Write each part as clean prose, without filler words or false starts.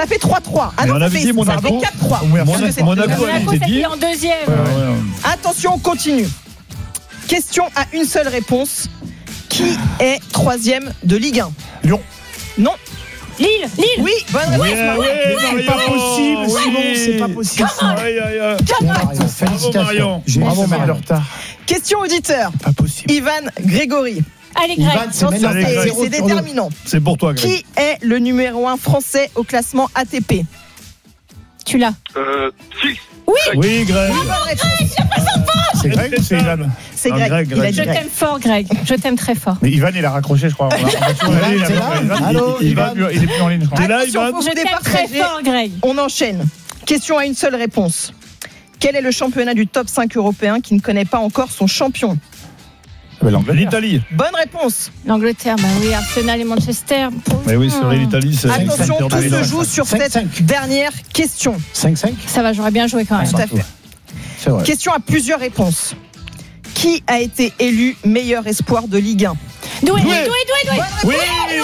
Ça fait 3-3. Ah non, ça fait 4-3. Monaco a été dit en deuxième. Attention, on continue. Question à une seule réponse. Qui est 3e de Ligue 1? Lyon. Non. Lille. Oui, bonne réponse. C'est pas possible, Simon, c'est pas possible. Félicitations. Bravo, Marion. De retard. Question auditeur. Pas possible. Ivan Grégory. Allez, Greg. C'est déterminant. C'est pour toi, Greg. Qui est le numéro 1 français au classement ATP? Tu l'as. Oui, Greg. C'est Greg ou c'est Ivan? C'est Greg. Il a dit Je Greg. t'aime fort, Greg. Je t'aime très fort. Mais Ivan, il a raccroché, je crois. Allô, Il est plus en ligne, je crois. T'es là, Attention, Ivan? faut Je vous t'aime très départager. fort, Greg. On enchaîne. Question à une seule réponse. Quel est le championnat du top 5 européen qui ne connaît pas encore son champion? L'Italie. Bonne réponse. L'Angleterre, bah oui, Arsenal et Manchester. Mais oui, c'est vrai, l'Italie, c'est. Attention, tout se Perdu. joue sur 5-5. cette dernière question. 5-5. Ça va, j'aurais bien joué quand même. Tout à fait. C'est vrai. Question à plusieurs réponses. Qui a été élu meilleur espoir de Ligue 1? Doué. Oui,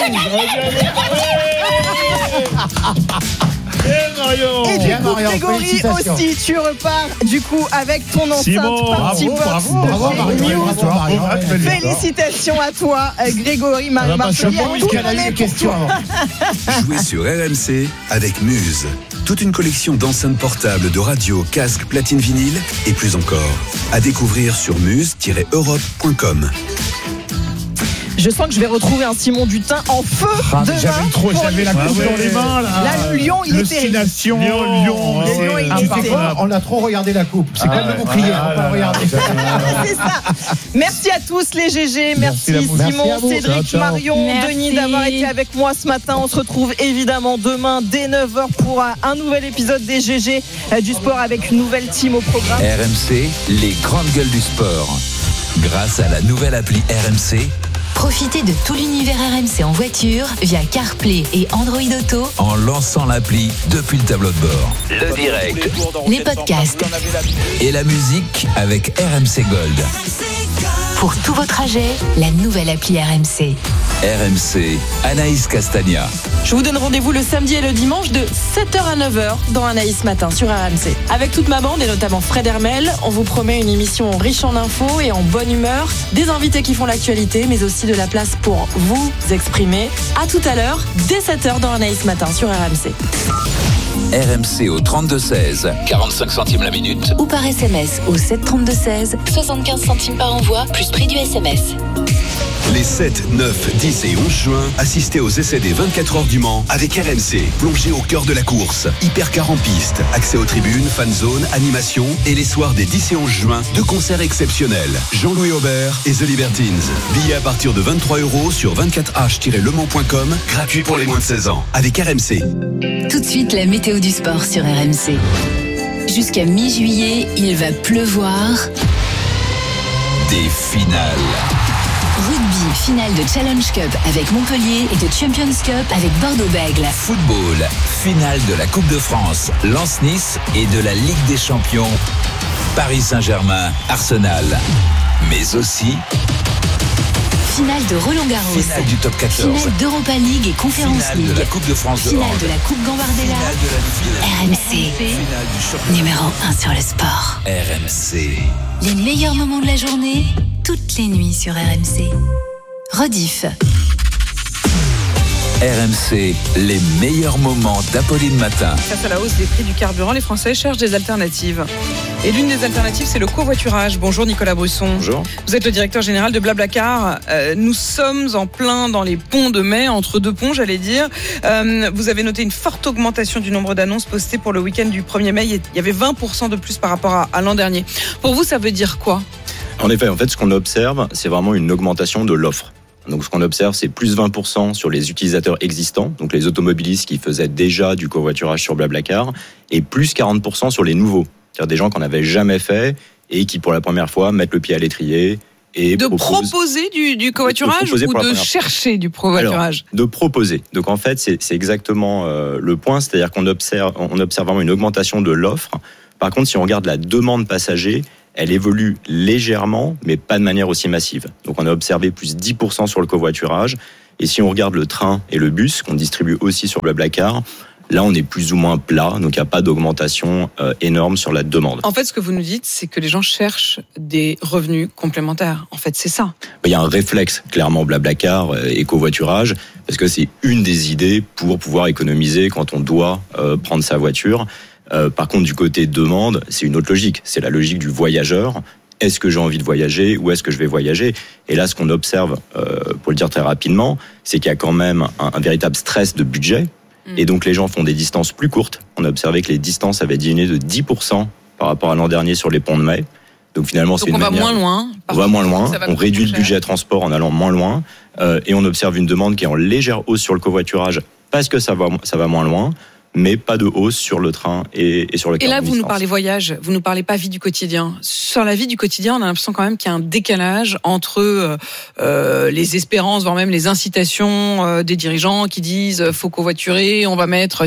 Marion. Et du Bien, coup, Marion, Grégory félicitations. aussi, tu repars du coup avec ton enceinte Simon, Party Box de Bravo, chez Marion. News. Bravo, Marion. Félicitations à toi, Grégory, Marie va pas Marcellier. chapeau, Tout Puisqu'elle a le eu monde une est pour question toi. avant. Jouez sur RMC avec Muse. Toute une collection d'enceintes portables, de radios, casques, platines vinyles et plus encore. À découvrir sur muse-europe.com. Je sens que je vais retrouver un Simon Dutin en feu demain. J'avais la coupe dans les mains, là. Là, le lion, il est terrible. L'oscillation, Lyon. Lyon. Le lion, il est Par terrible. contre, on a trop regardé la coupe. C'est comme le bouclier, on va pas le regarder. C'est ça. Merci à tous les GG. Merci à vous. Simon, Merci à vous. Cédric, Ciao. Marion, Merci. Denis d'avoir été avec moi ce matin. On se retrouve évidemment demain dès 9h pour un nouvel épisode des GG du sport avec une nouvelle team au programme. RMC, les grandes gueules du sport. Grâce à la nouvelle appli RMC, Profitez de tout l'univers RMC en voiture via CarPlay et Android Auto, en lançant l'appli depuis le tableau de bord. Le direct les podcasts. et la musique avec RMC Gold. Pour tous vos trajets, la nouvelle appli RMC. RMC, Anaïs Castagna. Je vous donne rendez-vous le samedi et le dimanche de 7h à 9h dans Anaïs Matin sur RMC. Avec toute ma bande et notamment Fred Hermel, on vous promet une émission riche en infos et en bonne humeur, des invités qui font l'actualité, mais aussi de la place pour vous exprimer. À tout à l'heure, dès 7h dans Anaïs Matin sur RMC. RMC au 32-16, 45 centimes la minute. Ou par SMS au 732-16, 75 centimes par envoi, plus prix du SMS. Les 7, 9, 10 et 11 juin, assistez aux essais des 24 heures du Mans avec RMC. Plongez au cœur de la course. Hypercar en piste, accès aux tribunes, fan zone, animation et les soirs des 10 et 11 juin, de concerts exceptionnels. Jean-Louis Aubert et The Libertines. Billets à partir de 23 € sur 24h-lemans.com, gratuit pour les moins de 16 ans. Avec RMC. Tout de suite, la météo du sport sur RMC. Jusqu'à mi-juillet, il va pleuvoir. Des finales. Rugby, finale de Challenge Cup avec Montpellier et de Champions Cup avec Bordeaux-Bègles. Football, finale de la Coupe de France, Lens-Nice et de la Ligue des Champions, Paris Saint-Germain, Arsenal. Mais aussi Finale de Roland-Garros. finale du top 14, Finale d'Europa League et Conference finale League. de la Coupe de France de Finale hand, de la Coupe Gambardella. finale de la RMC, finale du championnat. numéro 1 sur le sport. RMC. Les meilleurs moments de la journée, toutes les nuits sur RMC. Rediff. RMC, les meilleurs moments d'Apolline Matin. Face à la hausse des prix du carburant, les Français cherchent des alternatives. Et l'une des alternatives, c'est le covoiturage. Bonjour Nicolas Brusson. Bonjour. Vous êtes le directeur général de Blablacar. Nous sommes en plein dans les ponts de mai, entre deux ponts, j'allais dire. Vous avez noté une forte augmentation du nombre d'annonces postées pour le week-end du 1er mai. Il y avait 20% de plus par rapport à l'an dernier. Pour vous, ça veut dire quoi ? En effet, ce qu'on observe, c'est vraiment une augmentation de l'offre. Donc, ce qu'on observe, c'est plus 20% sur les utilisateurs existants, donc les automobilistes qui faisaient déjà du covoiturage sur Blablacar, et plus 40% sur les nouveaux, c'est-à-dire des gens qu'on n'avait jamais fait et qui, pour la première fois, mettent le pied à l'étrier et De proposer du covoiturage proposer ou pour la de première fois. chercher du covoiturage ? De proposer. Donc, en fait, c'est exactement le point, c'est-à-dire qu'on observe vraiment une augmentation de l'offre. Par contre, si on regarde la demande passager, elle évolue légèrement, mais pas de manière aussi massive. Donc on a observé plus 10% sur le covoiturage. Et si on regarde le train et le bus, qu'on distribue aussi sur Blablacar, Là, on est plus ou moins plat, donc il n'y a pas d'augmentation énorme sur la demande. En fait, ce que vous nous dites, c'est que les gens cherchent des revenus complémentaires. En fait, c'est ça. Il y a un réflexe, clairement, Blablacar et covoiturage, parce que c'est une des idées pour pouvoir économiser quand on doit prendre sa voiture. Par contre, du côté demande, c'est une autre logique. C'est la logique du voyageur. Est-ce que j'ai envie de voyager ou est-ce que je vais voyager ? Et là, ce qu'on observe, pour le dire très rapidement, c'est qu'il y a quand même un véritable stress de budget. Et donc, les gens font des distances plus courtes. On a observé que les distances avaient diminué de 10% par rapport à l'an dernier sur les ponts de mai. Donc, finalement, c'est une manière... on va moins loin. On va moins loin. On réduit le budget transport en allant moins loin. Et on observe une demande qui est en légère hausse sur le covoiturage parce que ça va moins loin. Mais pas de hausse sur le train et sur le. Et là, vous nous parlez voyage, vous nous parlez pas vie du quotidien. Sur la vie du quotidien, on a l'impression quand même qu'il y a un décalage entre les espérances, voire même les incitations des dirigeants qui disent faut covoiturer, on va mettre,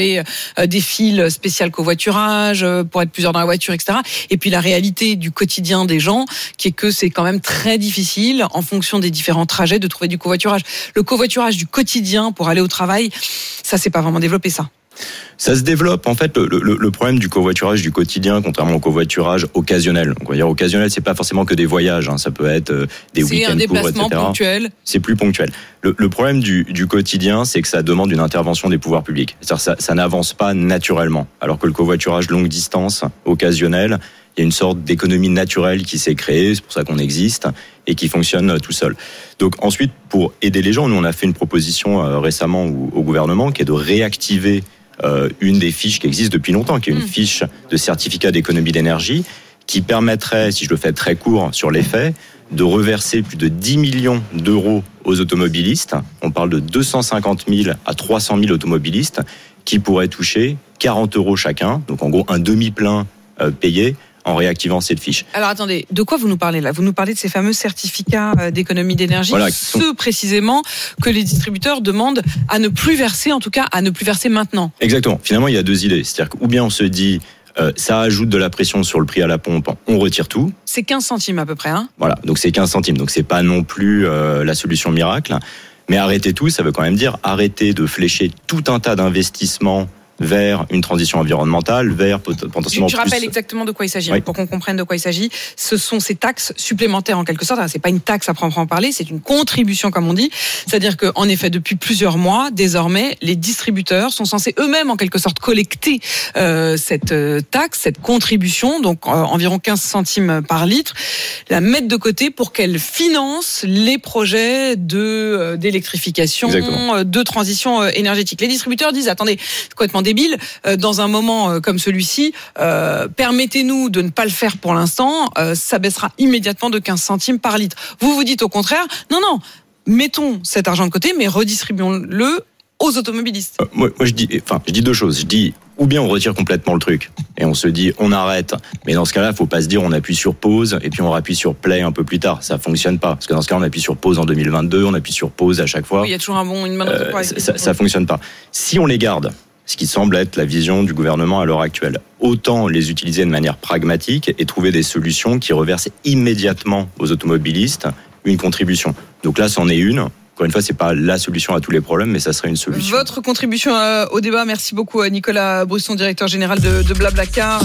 des files spéciales covoiturage pour être plusieurs dans la voiture, etc. Et puis la réalité du quotidien des gens, qui est que c'est quand même très difficile, en fonction des différents trajets, de trouver du covoiturage. Le covoiturage du quotidien pour aller au travail, ça c'est pas vraiment développé, ça. Ça se développe. En fait, le problème du covoiturage du quotidien, contrairement au covoiturage occasionnel. Donc, on va dire occasionnel, c'est pas forcément que des voyages. Ça peut être des week-ends courts, etc. C'est un déplacement ponctuel. C'est plus ponctuel. Le problème du quotidien, c'est que ça demande une intervention des pouvoirs publics. C'est-à-dire ça n'avance pas naturellement. Alors que le covoiturage longue distance, occasionnel, il y a une sorte d'économie naturelle qui s'est créée. C'est pour ça qu'on existe et qui fonctionne tout seul. Donc ensuite, pour aider les gens, nous on a fait une proposition récemment au gouvernement qui est de réactiver une des fiches qui existe depuis longtemps, qui est une fiche de certificat d'économie d'énergie, qui permettrait, si je le fais très court sur les faits, de reverser plus de 10 millions d'euros aux automobilistes. On parle de 250 000 à 300 000 automobilistes qui pourraient toucher 40 euros chacun, donc en gros un demi-plein payé en réactivant cette fiche. Alors attendez, de quoi vous nous parlez là ? Vous nous parlez de ces fameux certificats d'économie d'énergie, voilà, ceux précisément que les distributeurs demandent à ne plus verser, en tout cas à ne plus verser maintenant. Exactement. Finalement, il y a deux idées. C'est-à-dire que ou bien on se dit ça ajoute de la pression sur le prix à la pompe, on retire tout. C'est 15 centimes à peu près. Hein. Voilà, donc c'est 15 centimes. Donc c'est pas non plus la solution miracle. Mais arrêter tout, ça veut quand même dire arrêter de flécher tout un tas d'investissements vers une transition environnementale, vers potentiellement Je rappelle exactement de quoi il s'agit, oui. Pour qu'on comprenne de quoi il s'agit. Ce sont ces taxes supplémentaires en quelque sorte. C'est pas une taxe à proprement parler, c'est une contribution comme on dit. C'est-à-dire que, en effet, depuis plusieurs mois, désormais, les distributeurs sont censés eux-mêmes en quelque sorte collecter cette taxe, cette contribution, donc environ 15 centimes par litre, la mettre de côté pour qu'elle finance les projets d'électrification, de transition énergétique. Les distributeurs disent attendez, c'est complètement débile, dans un moment comme celui-ci, permettez-nous de ne pas le faire pour l'instant, ça baissera immédiatement de 15 centimes par litre. Vous dites au contraire, non, mettons cet argent de côté, mais redistribuons-le aux automobilistes. Moi je dis deux choses. Je dis, ou bien on retire complètement le truc, et on se dit, on arrête. Mais dans ce cas-là, faut pas se dire, on appuie sur pause, et puis on appuie sur play un peu plus tard. Ça fonctionne pas. Parce que dans ce cas, on appuie sur pause en 2022, on appuie sur pause à chaque fois. Oui, il y a toujours une bonne ça fonctionne pas. Si on les garde, ce qui semble être la vision du gouvernement à l'heure actuelle, autant les utiliser de manière pragmatique et trouver des solutions qui reversent immédiatement aux automobilistes une contribution. Donc là, c'en est une. Encore une fois, c'est pas la solution à tous les problèmes, mais ça serait une solution. Votre contribution au débat, merci beaucoup à Nicolas Brusson, directeur général de Blablacar.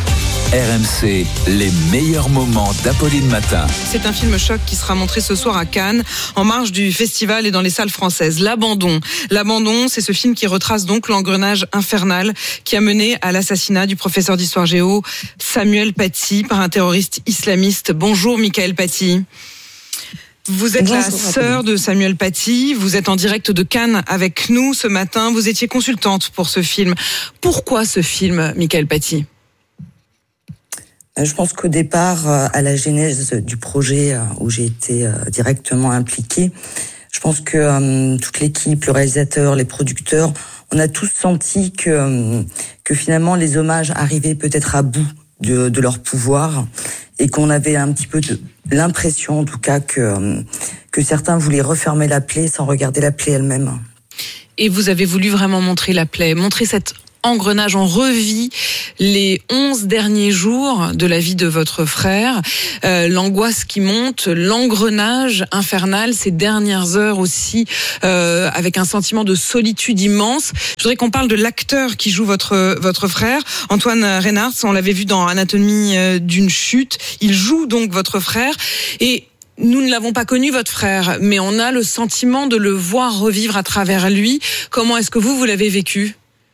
RMC, les meilleurs moments d'Apolline Matin. C'est un film choc qui sera montré ce soir à Cannes, en marge du festival et dans les salles françaises. L'Abandon, c'est ce film qui retrace donc l'engrenage infernal qui a mené à l'assassinat du professeur d'histoire géo Samuel Paty par un terroriste islamiste. Bonjour Michael Paty. Vous êtes la sœur de Samuel Paty, vous êtes en direct de Cannes avec nous ce matin, vous étiez consultante pour ce film. Pourquoi ce film, Michael Paty ? Je pense qu'au départ, à la genèse du projet où j'ai été directement impliquée, je pense que toute l'équipe, le réalisateur, les producteurs, on a tous senti que finalement les hommages arrivaient peut-être à bout de leur pouvoir et qu'on avait un petit peu l'impression, en tout cas, que certains voulaient refermer la plaie sans regarder la plaie elle-même. Et vous avez voulu vraiment montrer la plaie, montrer cette engrenage. On revit les 11 derniers jours de la vie de votre frère, l'angoisse qui monte, l'engrenage infernal, ces dernières heures aussi, avec un sentiment de solitude immense. Je voudrais qu'on parle de l'acteur qui joue votre frère, Antoine Reynard. On l'avait vu dans Anatomie d'une chute. Il joue donc votre frère et nous ne l'avons pas connu, votre frère, mais on a le sentiment de le voir revivre à travers lui. Comment est-ce que vous l'avez vécu ?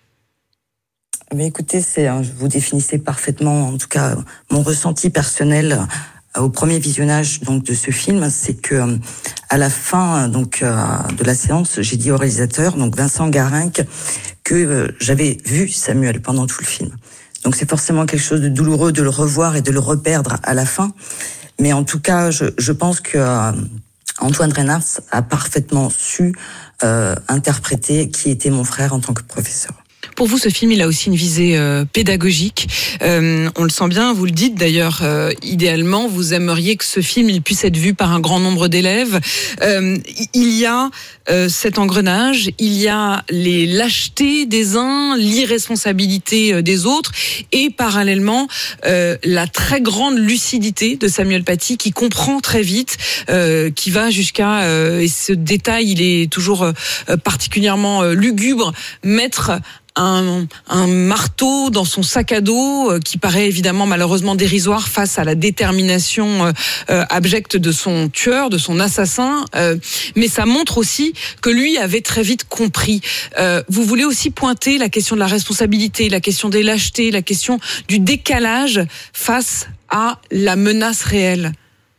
Mais écoutez, vous définissez parfaitement, en tout cas, mon ressenti personnel au premier visionnage donc de ce film, c'est que à la fin donc de la séance, j'ai dit au réalisateur, donc Vincent Garinck, que j'avais vu Samuel pendant tout le film. Donc c'est forcément quelque chose de douloureux de le revoir et de le reperdre à la fin. Mais en tout cas, je pense que Antoine Reynard a parfaitement su interpréter qui était mon frère en tant que professeur. Pour vous, ce film, il a aussi une visée pédagogique. On le sent bien, vous le dites d'ailleurs, idéalement, vous aimeriez que ce film il puisse être vu par un grand nombre d'élèves. Il y a cet engrenage, il y a les lâchetés des uns, l'irresponsabilité des autres, et parallèlement, la très grande lucidité de Samuel Paty qui comprend très vite, qui va jusqu'à, et ce détail, il est toujours particulièrement lugubre, mettre un marteau dans son sac à dos qui paraît évidemment malheureusement dérisoire face à la détermination abjecte de son tueur, de son assassin, mais ça montre aussi que lui avait très vite compris. Vous voulez aussi pointer la question de la responsabilité, la question des lâchetés, la question du décalage face à la menace réelle.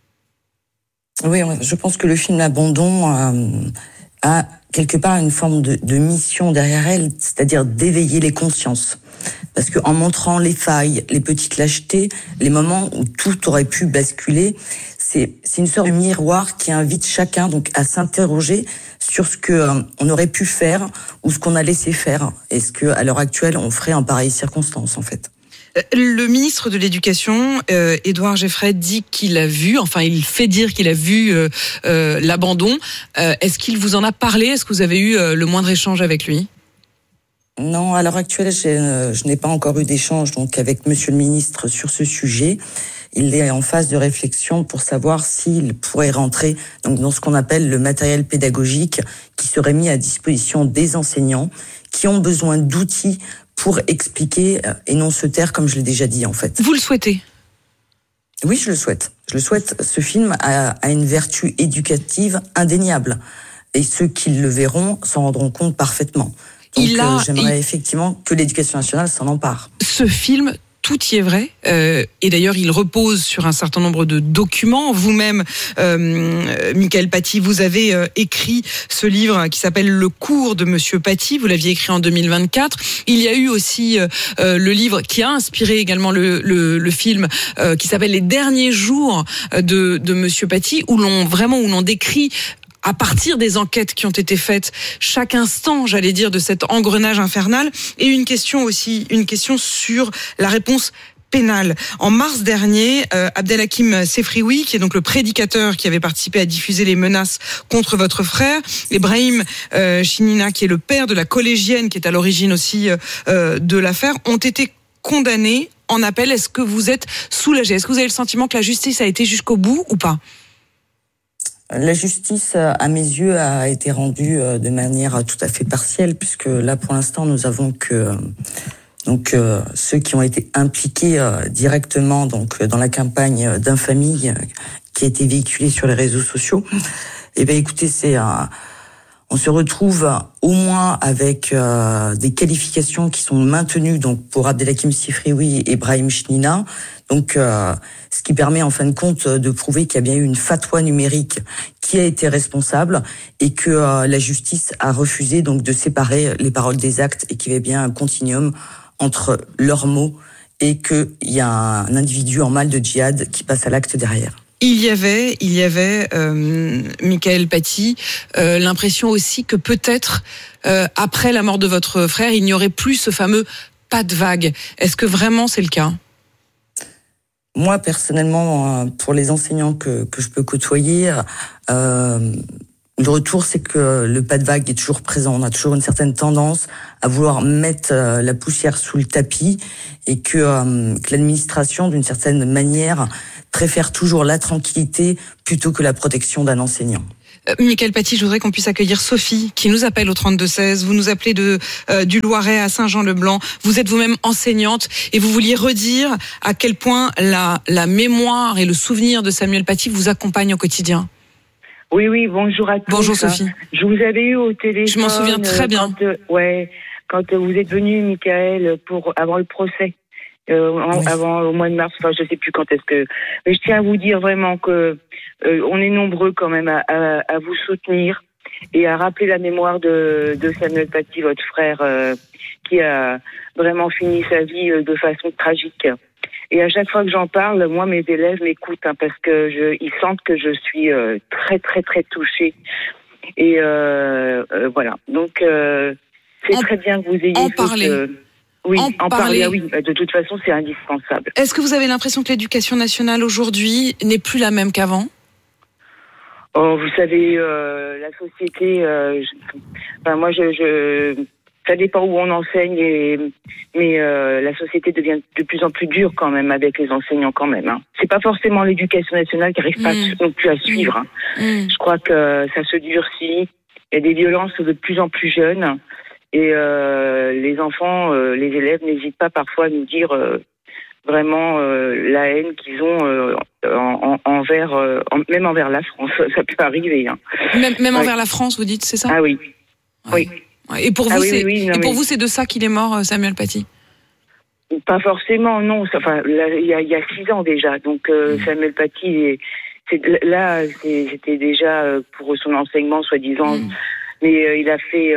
Oui, je pense que le film L'Abandon a quelque part une forme de mission derrière elle, c'est-à-dire d'éveiller les consciences. Parce que en montrant les failles, les petites lâchetés, les moments où tout aurait pu basculer, c'est une sorte de miroir qui invite chacun donc à s'interroger sur ce que on aurait pu faire ou ce qu'on a laissé faire. Et ce que à l'heure actuelle on ferait en pareille circonstance en fait. Le ministre de l'Éducation, Édouard Geffray, dit qu'il a vu, enfin il fait dire qu'il a vu l'abandon. Est-ce qu'il vous en a parlé ? Est-ce que vous avez eu le moindre échange avec lui ? Non, à l'heure actuelle, je n'ai pas encore eu d'échange donc avec Monsieur le ministre sur ce sujet. Il est en phase de réflexion pour savoir s'il pourrait rentrer donc dans ce qu'on appelle le matériel pédagogique qui serait mis à disposition des enseignants qui ont besoin d'outils pour expliquer et non se taire, comme je l'ai déjà dit en fait. Vous le souhaitez ? Oui, je le souhaite. Je le souhaite. Ce film a une vertu éducative indéniable. Et ceux qui le verront s'en rendront compte parfaitement. Donc j'aimerais effectivement que l'Éducation nationale s'en empare. Ce film, tout y est vrai. Et d'ailleurs, il repose sur un certain nombre de documents. Vous-même, Michael Paty, vous avez écrit ce livre qui s'appelle Le cours de Monsieur Paty. Vous l'aviez écrit en 2024. Il y a eu aussi le livre qui a inspiré également le film qui s'appelle Les derniers jours de Monsieur Paty, où l'on décrit à partir des enquêtes qui ont été faites, chaque instant, j'allais dire, de cet engrenage infernal, et une question sur la réponse pénale. En mars dernier, Abdelhakim Sefrioui, qui est donc le prédicateur qui avait participé à diffuser les menaces contre votre frère, et Brahim Chinina, qui est le père de la collégienne qui est à l'origine aussi de l'affaire, ont été condamnés en appel. Est-ce que vous êtes soulagé ? Est-ce que vous avez le sentiment que la justice a été jusqu'au bout ou pas ? La justice, à mes yeux, a été rendue de manière tout à fait partielle, puisque là, pour l'instant, nous avons que ceux qui ont été impliqués directement donc dans la campagne d'infamie qui a été véhiculée sur les réseaux sociaux. Eh bien, écoutez, on se retrouve au moins avec des qualifications qui sont maintenues donc pour Abdelhakim Sefrioui et Brahim Chinina. Donc, ce qui permet en fin de compte de prouver qu'il y a bien eu une fatwa numérique qui a été responsable et que la justice a refusé donc de séparer les paroles des actes et qu'il y avait bien un continuum entre leurs mots et qu'il y a un individu en mal de djihad qui passe à l'acte derrière. Il y avait, Michael Paty, l'impression aussi que peut-être après la mort de votre frère, il n'y aurait plus ce fameux pas de vague. Est-ce que vraiment c'est le cas ? Moi, personnellement, pour les enseignants que je peux côtoyer, Le retour, c'est que le pas de vague est toujours présent. On a toujours une certaine tendance à vouloir mettre la poussière sous le tapis et que l'administration, d'une certaine manière, préfère toujours la tranquillité plutôt que la protection d'un enseignant. Mickaël Paty, je voudrais qu'on puisse accueillir Sophie qui nous appelle au 32-16. Vous nous appelez du Loiret à Saint-Jean-le-Blanc. Vous êtes vous-même enseignante et vous vouliez redire à quel point la mémoire et le souvenir de Samuel Paty vous accompagnent au quotidien. Oui, bonjour à tous. Bonjour Sophie. Je vous avais eu au téléphone. Je m'en souviens très bien. Quand vous êt venu, Mickaël, avant le procès. Avant au mois de mars, enfin je sais plus quand est-ce que. Mais je tiens à vous dire vraiment que on est nombreux quand même à vous soutenir et à rappeler la mémoire de Samuel Paty, votre frère, qui a vraiment fini sa vie de façon tragique. Et à chaque fois que j'en parle, moi mes élèves m'écoutent parce que ils sentent que je suis très très très touchée. Et voilà. Donc c'est très bien que vous ayez en parler. Oui, en parler, oui. De toute façon, c'est indispensable. Est-ce que vous avez l'impression que l'éducation nationale aujourd'hui n'est plus la même qu'avant ? Vous savez, la société. Moi, ça dépend où on enseigne, mais la société devient de plus en plus dure quand même avec les enseignants quand même. Hein. C'est pas forcément l'éducation nationale qui n'arrive pas non plus à suivre. Hein. Je crois que ça se durcit. Il y a des violences de plus en plus jeunes. Et les enfants, les élèves n'hésitent pas parfois à nous dire vraiment la haine qu'ils ont même envers la France. Ça peut arriver. Hein. Même envers la France, vous dites, c'est ça ? Ah oui. Ouais. Oui. Et pour vous, c'est de ça qu'il est mort, Samuel Paty ? Pas forcément, non. Enfin, il y a 6 ans déjà. Donc Samuel Paty, c'était déjà pour son enseignement, soi-disant. Mais il a fait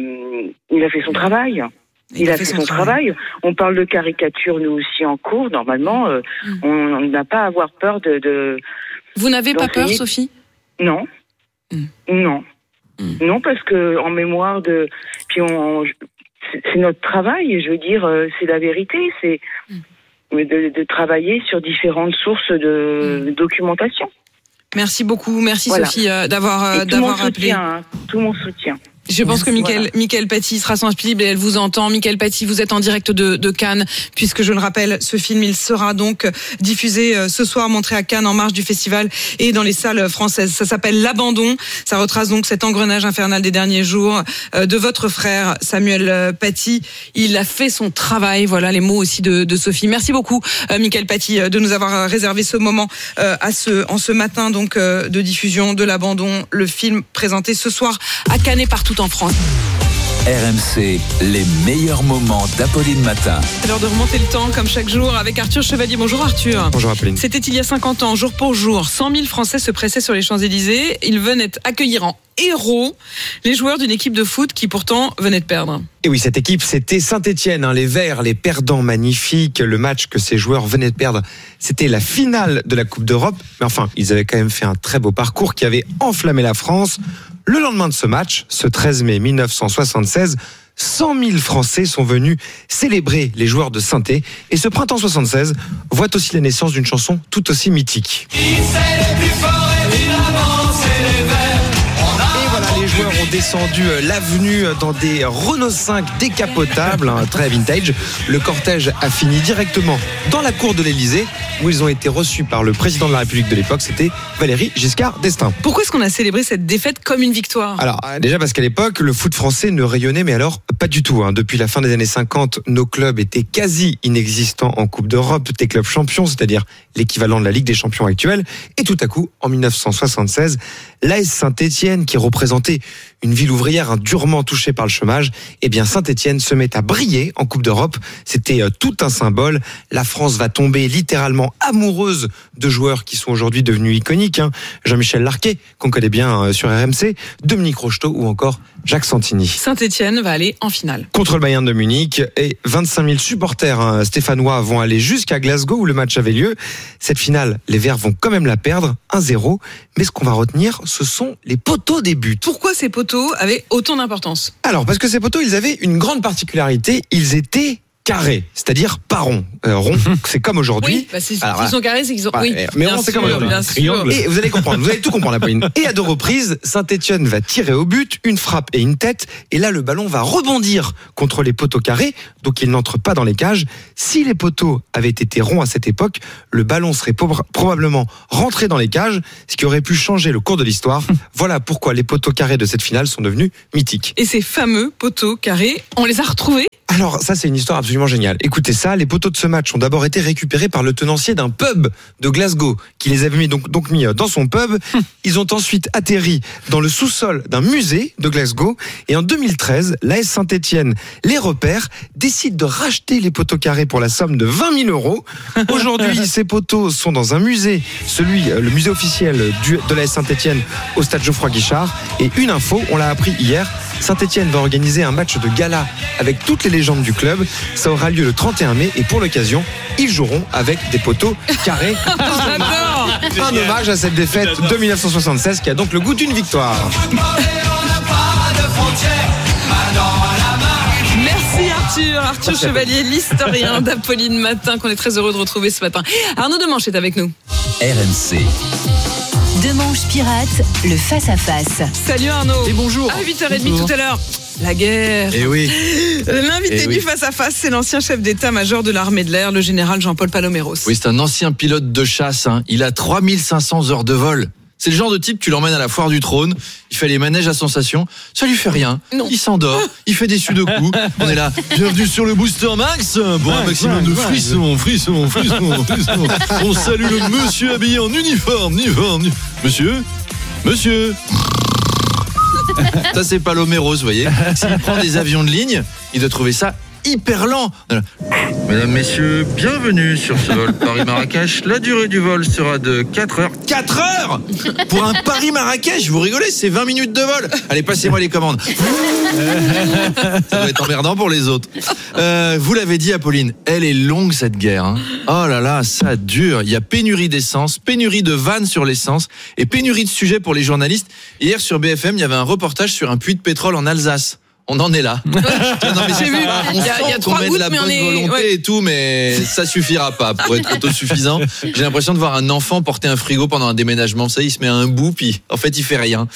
son travail. Il a fait son travail. On parle de caricature, nous aussi, en cours. Normalement, on n'a pas à avoir peur de Vous n'avez pas peur, Sophie ? Non. Non. Non, parce que en mémoire de... Puis c'est notre travail, je veux dire, c'est la vérité. C'est de travailler sur différentes sources de documentation. Merci beaucoup, merci Sophie d'avoir appelé. Tout mon soutien. Je pense que Mickaël Paty sera sensible et elle vous entend. Mickaël Paty, vous êtes en direct de Cannes, puisque je le rappelle, ce film, il sera donc diffusé ce soir, montré à Cannes en marge du festival et dans les salles françaises. Ça s'appelle L'Abandon. Ça retrace donc cet engrenage infernal des derniers jours de votre frère Samuel Paty. Il a fait son travail. Voilà les mots aussi de Sophie. Merci beaucoup, Mickaël Paty, de nous avoir réservé ce moment en ce matin donc de diffusion de L'Abandon, le film présenté ce soir à Cannes et partout en France. RMC, les meilleurs moments d'Apolline Matin. C'est l'heure de remonter le temps, comme chaque jour, avec Arthur Chevalier. Bonjour Arthur. Bonjour Apolline. C'était il y a 50 ans, jour pour jour. 100 000 Français se pressaient sur les Champs-Élysées. Ils venaient accueillir en héros les joueurs d'une équipe de foot qui pourtant venait de perdre. Et oui, cette équipe, c'était Saint-Etienne, les Verts, les perdants magnifiques. Le match que ces joueurs venaient de perdre, c'était la finale de la Coupe d'Europe. Mais enfin, ils avaient quand même fait un très beau parcours qui avait enflammé la France. Le lendemain de ce match, ce 13 mai 1976, 100 000 Français sont venus célébrer les joueurs de Saint-Étienne. Et ce printemps 76 voit aussi la naissance d'une chanson tout aussi mythique. Qui c'est les plus forts, évidemment, c'est les Verts. Et voilà, les joueurs ont descendu l'avenue dans des Renault 5 décapotables, très vintage. Le cortège a fini directement dans la cour de l'Élysée, où ils ont été reçus par le président de la République de l'époque, c'était Valéry Giscard d'Estaing. Pourquoi est-ce qu'on a célébré cette défaite comme une victoire ? Alors, déjà parce qu'à l'époque, le foot français ne rayonnait, mais alors pas du tout. Depuis la fin des années 50, nos clubs étaient quasi inexistants en Coupe d'Europe, des clubs champions, c'est-à-dire l'équivalent de la Ligue des champions actuelle. Et tout à coup, en 1976, l'AS Saint-Etienne, qui représentait une ville ouvrière durement touchée par le chômage, eh bien Saint-Etienne se met à briller en Coupe d'Europe. C'était tout un symbole. La France va tomber littéralement amoureuse de joueurs qui sont aujourd'hui devenus iconiques. Jean-Michel Larquet, qu'on connaît bien sur RMC, Dominique Rocheteau ou encore Jacques Santini. Saint-Etienne va aller en finale. Contre le Bayern de Munich, et 25 000 supporters stéphanois vont aller jusqu'à Glasgow où le match avait lieu. Cette finale, les Verts vont quand même la perdre, 1-0. Mais ce qu'on va retenir, ce sont les poteaux des buts. Pourquoi ces poteaux avaient autant d'importance ? Alors, parce que ces poteaux, ils avaient une grande particularité, ils étaient carrés, c'est-à-dire pas ronds. Rond, c'est comme aujourd'hui. Oui, s'ils sont carrés, c'est qu'ils ont. Oui, mais rond, c'est comme aujourd'hui. Et vous allez comprendre, vous allez tout comprendre, Apolline. Et à 2 reprises, Saint-Etienne va tirer au but, une frappe et une tête, et là le ballon va rebondir contre les poteaux carrés, donc il n'entre pas dans les cages. Si les poteaux avaient été ronds à cette époque, le ballon serait probablement rentré dans les cages, ce qui aurait pu changer le cours de l'histoire. Voilà pourquoi les poteaux carrés de cette finale sont devenus mythiques. Et ces fameux poteaux carrés, on les a retrouvés? Alors ça c'est une histoire absolument géniale. Écoutez ça, les poteaux de ce match ont d'abord été récupérés par le tenancier d'un pub de Glasgow qui les avait mis dans son pub. Ils ont ensuite atterri dans le sous-sol d'un musée de Glasgow et en 2013, l'AS Saint-Etienne les repère, décide de racheter les poteaux carrés pour la somme de 20 000 €. Aujourd'hui, ces poteaux sont dans un musée, le musée officiel de l'AS Saint-Etienne au stade Geoffroy-Guichard. Et une info, on l'a appris hier, Saint-Etienne va organiser un match de gala avec toutes les légendes du club. Ça aura lieu le 31 mai et pour l'occasion, ils joueront avec des poteaux carrés. Un hommage à cette défaite de 1976 qui a donc le goût d'une victoire. Merci Arthur Chevalier, l'historien d'Apolline Matin, qu'on est très heureux de retrouver ce matin. Arnaud Demanche est avec nous. RMC. Demanche pirate, le face-à-face. Salut Arnaud. Et bonjour. À 8h30 tout à l'heure. La guerre. Et oui. L'invité du face-à-face, c'est l'ancien chef d'état-major de l'armée de l'air, le général Jean-Paul Paloméros. Oui, c'est un ancien pilote de chasse. Il a 3500 heures de vol. C'est le genre de type, tu l'emmènes à la foire du trône, il fait les manèges à sensation, ça lui fait rien, non. Il s'endort, il fait des sudoku, on est là, bienvenue sur le Booster Max, pour un maximum de frissons. On salue le monsieur habillé en uniforme. Monsieur. Ça c'est Paloméros, vous voyez. S'il prend des avions de ligne, il doit trouver ça hyper lent. Mesdames, messieurs, bienvenue sur ce vol Paris-Marrakech. La durée du vol sera de 4 heures. 4 heures pour un Paris-Marrakech, vous rigolez, c'est 20 minutes de vol. Allez, passez-moi les commandes. Ça va être emmerdant pour les autres. Vous l'avez dit, Apolline, elle est longue cette guerre. Oh là là, ça dure. Il y a pénurie d'essence, pénurie de vannes sur l'essence et pénurie de sujets pour les journalistes. Hier sur BFM, il y avait un reportage sur un puits de pétrole en Alsace. On en est là. Non, mais j'ai vu. Il y a 3 met de la bonne volonté et tout, mais ça suffira pas pour être autosuffisant. J'ai l'impression de voir un enfant porter un frigo pendant un déménagement. Ça, il se met à un bout, puis en fait, il fait rien.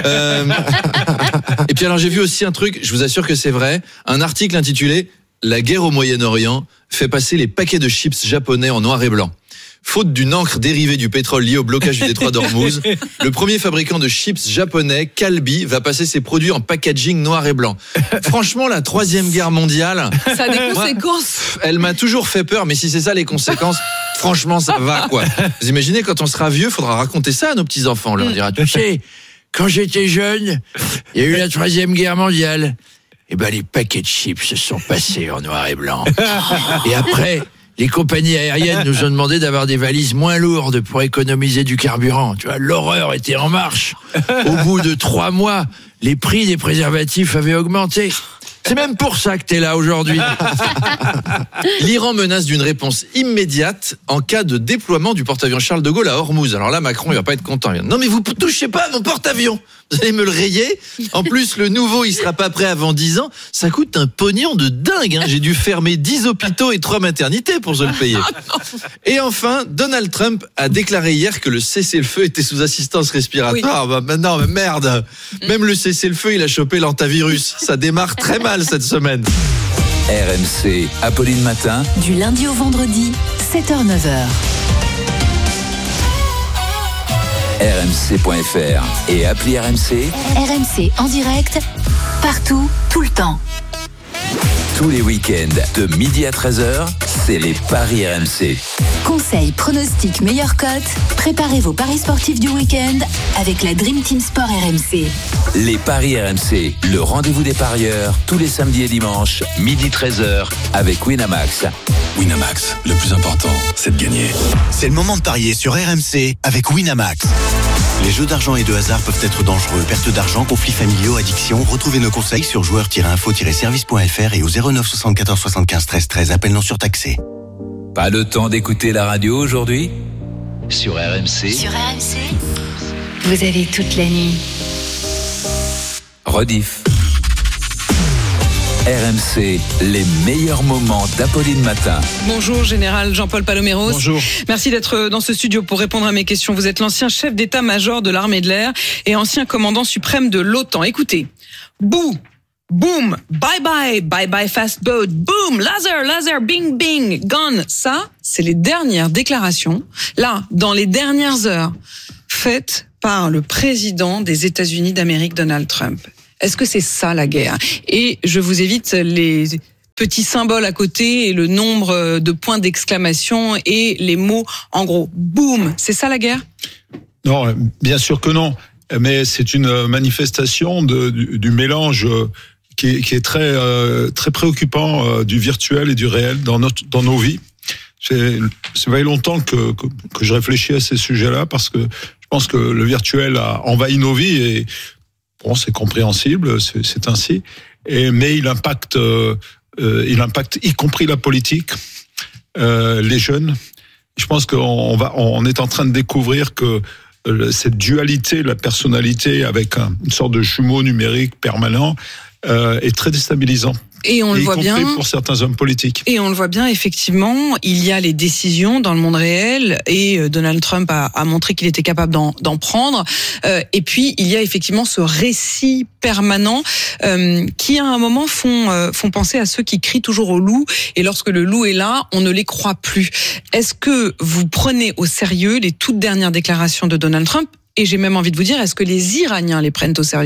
Et puis alors, j'ai vu aussi un truc. Je vous assure que c'est vrai. Un article intitulé "La guerre au Moyen-Orient fait passer les paquets de chips japonais en noir et blanc." Faute d'une encre dérivée du pétrole lié au blocage du détroit d'Ormuz, le premier fabricant de chips japonais, Calbee, va passer ses produits en packaging noir et blanc. Franchement, la 3e guerre mondiale... Ça a des conséquences. Elle m'a toujours fait peur, mais si c'est ça les conséquences, franchement, ça va, quoi. Vous imaginez, quand on sera vieux, faudra raconter ça à nos petits-enfants. On leur dira, tu sais, quand j'étais jeune, il y a eu la 3e guerre mondiale. Et ben, les paquets de chips se sont passés en noir et blanc. Et après... les compagnies aériennes nous ont demandé d'avoir des valises moins lourdes pour économiser du carburant. Tu vois, l'horreur était en marche. Au bout de 3 mois, les prix des préservatifs avaient augmenté. C'est même pour ça que t'es là aujourd'hui. L'Iran menace d'une réponse immédiate en cas de déploiement du porte-avions Charles de Gaulle à Ormuz. Alors là, Macron, il va pas être content. Non, mais vous touchez pas à mon porte-avions. Vous allez me le rayer. En plus, le nouveau, il sera pas prêt avant 10 ans. Ça coûte un pognon de dingue. J'ai dû fermer 10 hôpitaux et 3 maternités pour se le payer. Et enfin, Donald Trump a déclaré hier que le cessez-le-feu était sous assistance respiratoire. Oui. Bah, non, mais merde. Même le cessez-le-feu, il a chopé l'antavirus. Ça démarre très mal cette semaine. RMC, Apolline Matin. Du lundi au vendredi, 7h-9h. RMC.fr et appli RMC. RMC en direct, partout, tout le temps. Tous les week-ends, de midi à 13h, c'est les paris RMC. Conseils, pronostics, meilleures cotes. Préparez vos paris sportifs du week-end avec la Dream Team Sport RMC. Les paris RMC, le rendez-vous des parieurs, tous les samedis et dimanches, midi 13h, avec Winamax. Winamax, le plus important, c'est de gagner. C'est le moment de parier sur RMC avec Winamax. Les jeux d'argent et de hasard peuvent être dangereux. Perte d'argent, conflits familiaux, addiction. Retrouvez nos conseils sur joueurs-info-service.fr et au 09 74 75 13 13. Appel non surtaxé. Pas le temps d'écouter la radio aujourd'hui ? Sur RMC. Sur RMC, vous avez toute la nuit. Rediff. RMC, les meilleurs moments d'Apolline Matin. Bonjour, général Jean-Paul Paloméros. Bonjour. Merci d'être dans ce studio pour répondre à mes questions. Vous êtes l'ancien chef d'état-major de l'armée de l'air et ancien commandant suprême de l'OTAN. Écoutez, bouh, boom, bye bye, bye bye fast boat, boom, laser, bing bing, gone. Ça, c'est les dernières déclarations, là, dans les dernières heures, faites par le président des États-Unis d'Amérique, Donald Trump. Est-ce que c'est ça la guerre ? Et je vous évite les petits symboles à côté et le nombre de points d'exclamation et les mots en gros. Boum, c'est ça la guerre ? Non, bien sûr que non. Mais c'est une manifestation du mélange qui est très préoccupant du virtuel et du réel dans nos vies. Ça fait longtemps que je réfléchis à ces sujets-là parce que je pense que le virtuel a envahi nos vies et bon, c'est compréhensible, c'est ainsi. Mais il impacte y compris la politique, les jeunes. Je pense on est en train de découvrir que cette dualité de la personnalité avec une sorte de jumeau numérique permanent est très déstabilisant. Et on le voit bien. Pour certains hommes politiques. Et on le voit bien, effectivement, il y a les décisions dans le monde réel et Donald Trump a montré qu'il était capable d'en prendre. Et puis, il y a effectivement ce récit permanent qui, à un moment, font penser à ceux qui crient toujours au loup. Et lorsque le loup est là, on ne les croit plus. Est-ce que vous prenez au sérieux les toutes dernières déclarations de Donald Trump ? Et j'ai même envie de vous dire, est-ce que les Iraniens les prennent au sérieux ?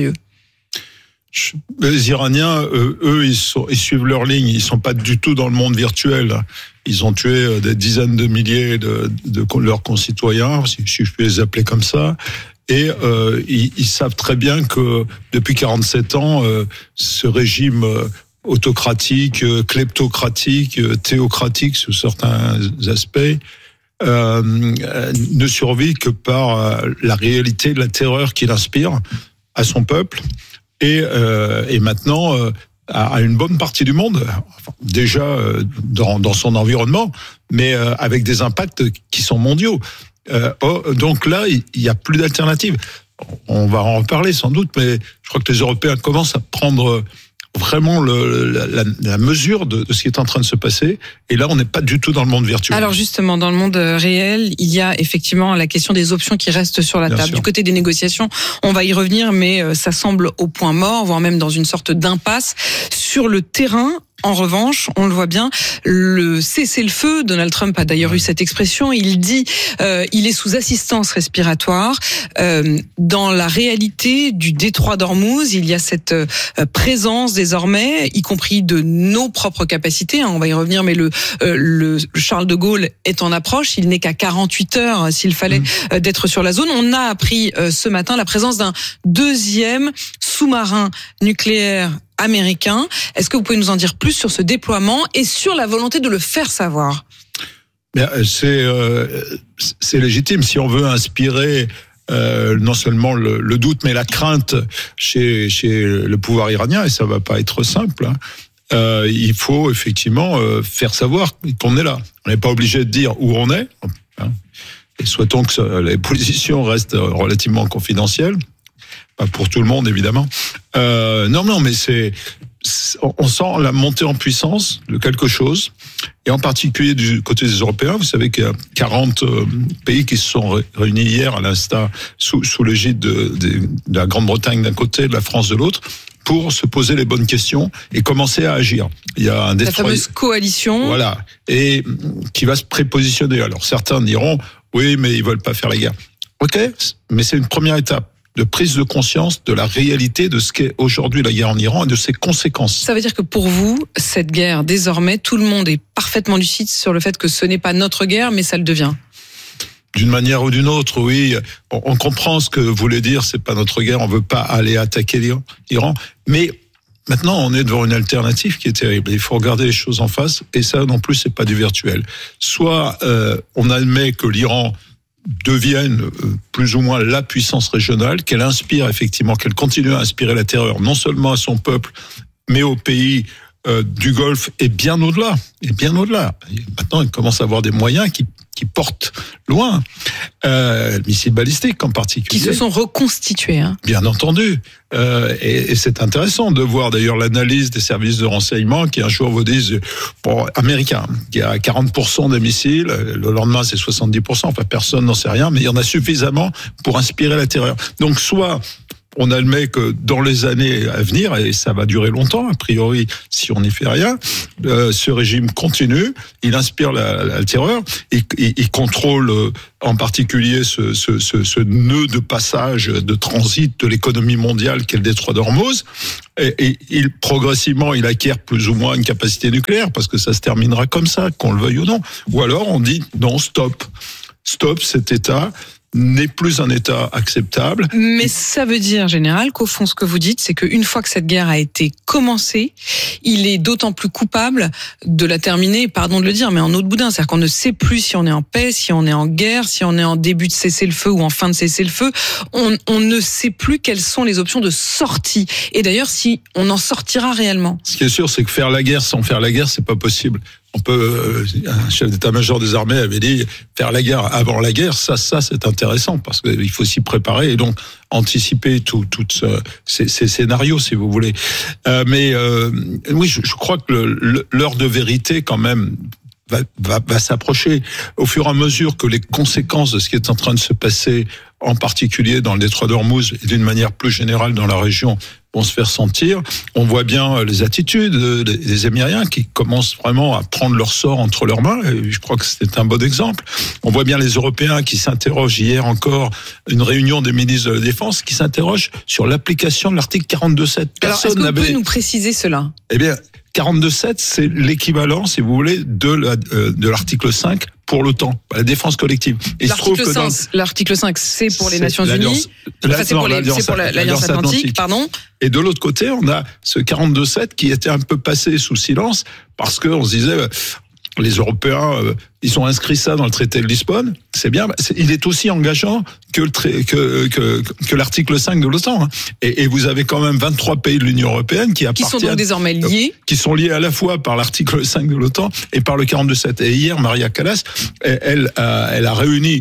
Les Iraniens, eux, ils suivent leur ligne. Ils sont pas du tout dans le monde virtuel. Ils ont tué des dizaines de milliers de leurs concitoyens, si je peux les appeler comme ça. Et ils savent très bien que depuis 47 ans, ce régime autocratique, kleptocratique, théocratique sous certains aspects, ne survit que par la réalité de la terreur qu'il inspire à son peuple. Et maintenant, à une bonne partie du monde, déjà dans son environnement, mais avec des impacts qui sont mondiaux. Donc là, il n'y a plus d'alternative. On va en reparler sans doute, mais je crois que les Européens commencent à prendre vraiment la mesure de ce qui est en train de se passer. Et là, on n'est pas du tout dans le monde virtuel. Alors justement, dans le monde réel, il y a effectivement la question des options qui restent sur la table. Du côté des négociations, on va y revenir, mais ça semble au point mort, voire même dans une sorte d'impasse. Sur le terrain, en revanche, on le voit bien, le cessez-le-feu, Donald Trump a d'ailleurs eu cette expression, il dit il est sous assistance respiratoire. Dans la réalité du détroit d'Ormuz, il y a cette présence désormais, y compris de nos propres capacités, on va y revenir, mais le Charles de Gaulle est en approche, il n'est qu'à 48 heures s'il fallait d'être sur la zone. On a appris ce matin la présence d'un deuxième sous-marin nucléaire américain. Est-ce que vous pouvez nous en dire plus sur ce déploiement et sur la volonté de le faire savoir ? C'est légitime si on veut inspirer non seulement le doute, mais la crainte chez le pouvoir iranien, et ça va pas être simple. Il faut effectivement faire savoir qu'on est là. On n'est pas obligé de dire où on est. Et souhaitons que les positions restent relativement confidentielles. Pas pour tout le monde, évidemment. Non, mais on sent la montée en puissance de quelque chose, et en particulier du côté des Européens. Vous savez qu'il y a 40 pays qui se sont réunis hier, à l'instar, sous l'égide de la Grande-Bretagne d'un côté, de la France de l'autre, pour se poser les bonnes questions et commencer à agir. Il y a un la fameuse coalition. Voilà, et qui va se prépositionner. Alors certains diront, oui, mais ils veulent pas faire la guerre. Ok, mais c'est une première étape de prise de conscience de la réalité de ce qu'est aujourd'hui la guerre en Iran et de ses conséquences. Ça veut dire que pour vous, cette guerre, désormais, tout le monde est parfaitement lucide sur le fait que ce n'est pas notre guerre, mais ça le devient. D'une manière ou d'une autre, oui. On comprend ce que voulait dire, c'est pas notre guerre, on veut pas aller attaquer l'Iran. Mais maintenant, on est devant une alternative qui est terrible. Il faut regarder les choses en face, et ça non plus, c'est pas du virtuel. Soit on admet que l'Iran devienne plus ou moins la puissance régionale, qu'elle inspire effectivement, qu'elle continue à inspirer la terreur, non seulement à son peuple, mais aux pays du Golfe et bien au-delà. Maintenant, ils commencent à avoir des moyens qui portent loin. Missiles balistiques en particulier. Qui se sont reconstitués. Hein. Bien entendu. Et c'est intéressant de voir d'ailleurs l'analyse des services de renseignement qui un jour vous disent, américains, qu'il y a 40% des missiles, le lendemain c'est 70%, enfin personne n'en sait rien, mais il y en a suffisamment pour inspirer la terreur. Donc soit on admet que dans les années à venir, et ça va durer longtemps, a priori, si on n'y fait rien, ce régime continue, il inspire la terreur, il contrôle en particulier ce nœud de passage, de transit de l'économie mondiale qu'est le détroit d'Ormuz, et progressivement, il acquiert plus ou moins une capacité nucléaire, parce que ça se terminera comme ça, qu'on le veuille ou non. Ou alors, on dit, non, stop, cet État n'est plus un État acceptable. Mais ça veut dire, général, qu'au fond, ce que vous dites, c'est qu'une fois que cette guerre a été commencée, il est d'autant plus coupable de la terminer, pardon de le dire, mais en eau de boudin. C'est-à-dire qu'on ne sait plus si on est en paix, si on est en guerre, si on est en début de cessez-le-feu ou en fin de cessez-le-feu. On ne sait plus quelles sont les options de sortie. Et d'ailleurs, si on en sortira réellement. Ce qui est sûr, c'est que faire la guerre sans faire la guerre, c'est pas possible. On peut, un chef d'état-major des armées avait dit, faire la guerre avant la guerre, ça c'est intéressant, parce qu'il faut s'y préparer et donc anticiper tous ces scénarios, si vous voulez. Oui, je crois que l'heure de vérité, quand même, va s'approcher au fur et à mesure que les conséquences de ce qui est en train de se passer, en particulier dans le détroit d'Ormuz et d'une manière plus générale dans la région, vont se faire sentir. On voit bien les attitudes des Émiriens qui commencent vraiment à prendre leur sort entre leurs mains. Et je crois que c'est un bon exemple. On voit bien les Européens qui s'interrogent, hier encore, une réunion des ministres de la Défense, qui s'interrogent sur l'application de l'article 42.7. Alors, est-ce que vous pouvez nous préciser cela ? Eh bien, 42.7, c'est l'équivalent, si vous voulez, de l'article 5 pour l'OTAN, la défense collective. Et l'article 5, c'est pour les Nations Unies. C'est pour l'Alliance Atlantique, pardon. Et de l'autre côté, on a ce 42.7 qui était un peu passé sous silence parce qu'on se disait, les Européens, ils ont inscrit ça dans le traité de Lisbonne. C'est bien. Il est aussi engageant que l'article 5 de l'OTAN. Et vous avez quand même 23 pays de l'Union européenne qui appartiennent. Qui sont donc désormais liés. Qui sont liés à la fois par l'article 5 de l'OTAN et par le 42.7. Et hier, Maria Callas, elle a réuni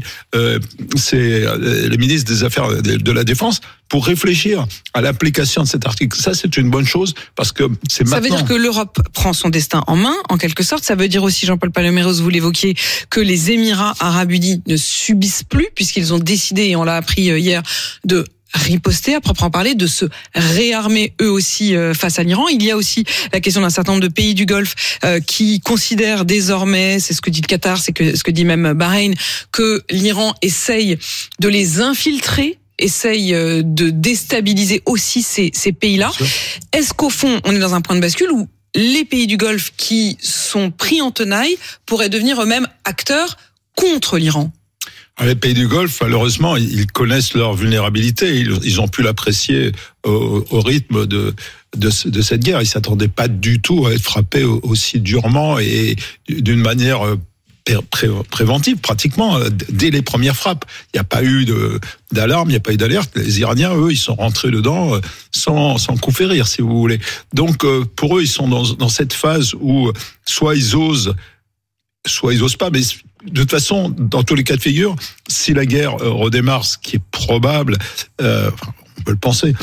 les ministres des Affaires de la Défense pour réfléchir à l'application de cet article. Ça, c'est une bonne chose parce que c'est maintenant. Ça veut dire que l'Europe prend son destin en main, en quelque sorte. Ça veut dire aussi, Jean-Paul Paloméros, vous l'évoquiez, que les Émirats Arabes Unis ne subissent plus, puisqu'ils ont décidé, et on l'a appris hier, de riposter à proprement parler, de se réarmer eux aussi face à l'Iran. Il y a aussi la question d'un certain nombre de pays du Golfe qui considèrent désormais, c'est ce que dit le Qatar, c'est ce que dit même Bahreïn, que l'Iran essaye de les infiltrer, essaye de déstabiliser aussi ces pays-là. Est-ce qu'au fond, on est dans un point de bascule où les pays du Golfe qui sont pris en tenaille pourraient devenir eux-mêmes acteurs contre l'Iran ? Les pays du Golfe, malheureusement, ils connaissent leur vulnérabilité. Ils ont pu l'apprécier au rythme de cette guerre. Ils s'attendaient pas du tout à être frappés aussi durement et d'une manière préventive, pratiquement, dès les premières frappes. Il n'y a pas eu d'alarme, il n'y a pas eu d'alerte. Les Iraniens, eux, ils sont rentrés dedans sans coup férir, si vous voulez. Donc, pour eux, ils sont dans cette phase où soit ils osent pas, mais de toute façon, dans tous les cas de figure, si la guerre redémarre, ce qui est probable, on peut le penser,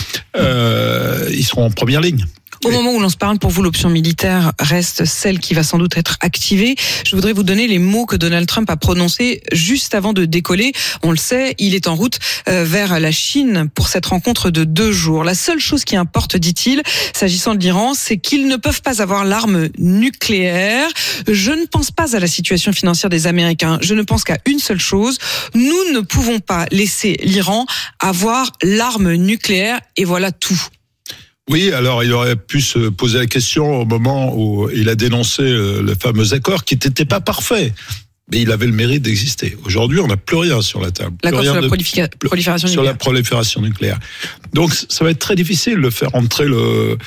ils seront en première ligne. Au moment où l'on se parle, pour vous, l'option militaire reste celle qui va sans doute être activée. Je voudrais vous donner les mots que Donald Trump a prononcés juste avant de décoller. On le sait, il est en route vers la Chine pour cette rencontre de 2 jours. La seule chose qui importe, dit-il, s'agissant de l'Iran, c'est qu'ils ne peuvent pas avoir l'arme nucléaire. Je ne pense pas à la situation financière des Américains. Je ne pense qu'à une seule chose. Nous ne pouvons pas laisser l'Iran avoir l'arme nucléaire et voilà tout. Oui, alors il aurait pu se poser la question au moment où il a dénoncé le fameux accord qui n'était pas parfait, mais il avait le mérite d'exister. Aujourd'hui, on n'a plus rien sur la table. L'accord sur la prolifération nucléaire. Sur la prolifération nucléaire. Donc ça va être très difficile de faire entrer le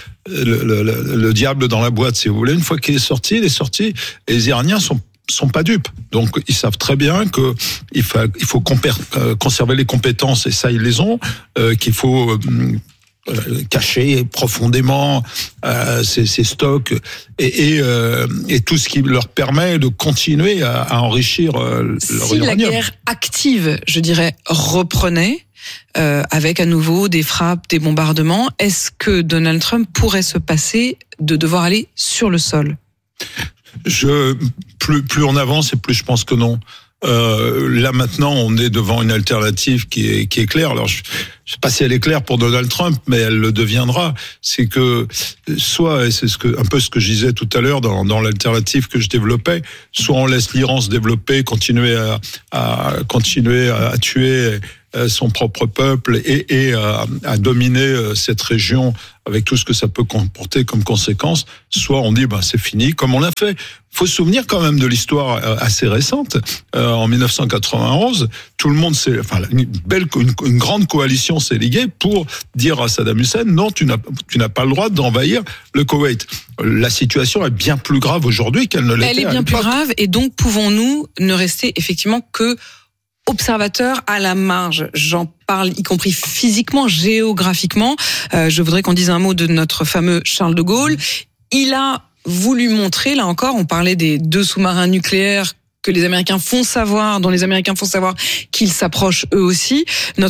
diable dans la boîte, si vous voulez. Une fois qu'il est sorti, il est sorti. Et les Iraniens sont pas dupes. Donc, ils savent très bien que il faut conserver les compétences, et ça, ils les ont, qu'il faut cacher profondément ces stocks et tout ce qui leur permet de continuer à enrichir leur Si uranium. la guerre active, je dirais, reprenait, avec à nouveau des frappes, des bombardements, est-ce que Donald Trump pourrait se passer de devoir aller sur le sol ? Plus on avance et plus je pense que non. Là maintenant, on est devant une alternative qui est claire. Alors, je sais pas si elle est claire pour Donald Trump, mais elle le deviendra. C'est que soit, et c'est un peu ce que je disais tout à l'heure dans l'alternative que je développais, soit on laisse l'Iran se développer, continuer à tuer son propre peuple et à dominer cette région avec tout ce que ça peut comporter comme conséquence, soit on dit c'est fini, comme on l'a fait. Faut se souvenir quand même de l'histoire assez récente. En 1991, tout le monde une grande coalition s'est liguée pour dire à Saddam Hussein non, tu n'as pas le droit d'envahir le Koweït. La situation est bien plus grave aujourd'hui qu'elle ne l'était. Elle est bien plus grave, et donc pouvons-nous ne rester effectivement que observateur à la marge? J'en parle y compris physiquement, géographiquement. Je voudrais qu'on dise un mot de notre fameux Charles de Gaulle. Il a voulu montrer, là encore, on parlait des 2 sous-marins nucléaires que les Américains font savoir, dont les Américains font savoir qu'ils s'approchent eux aussi.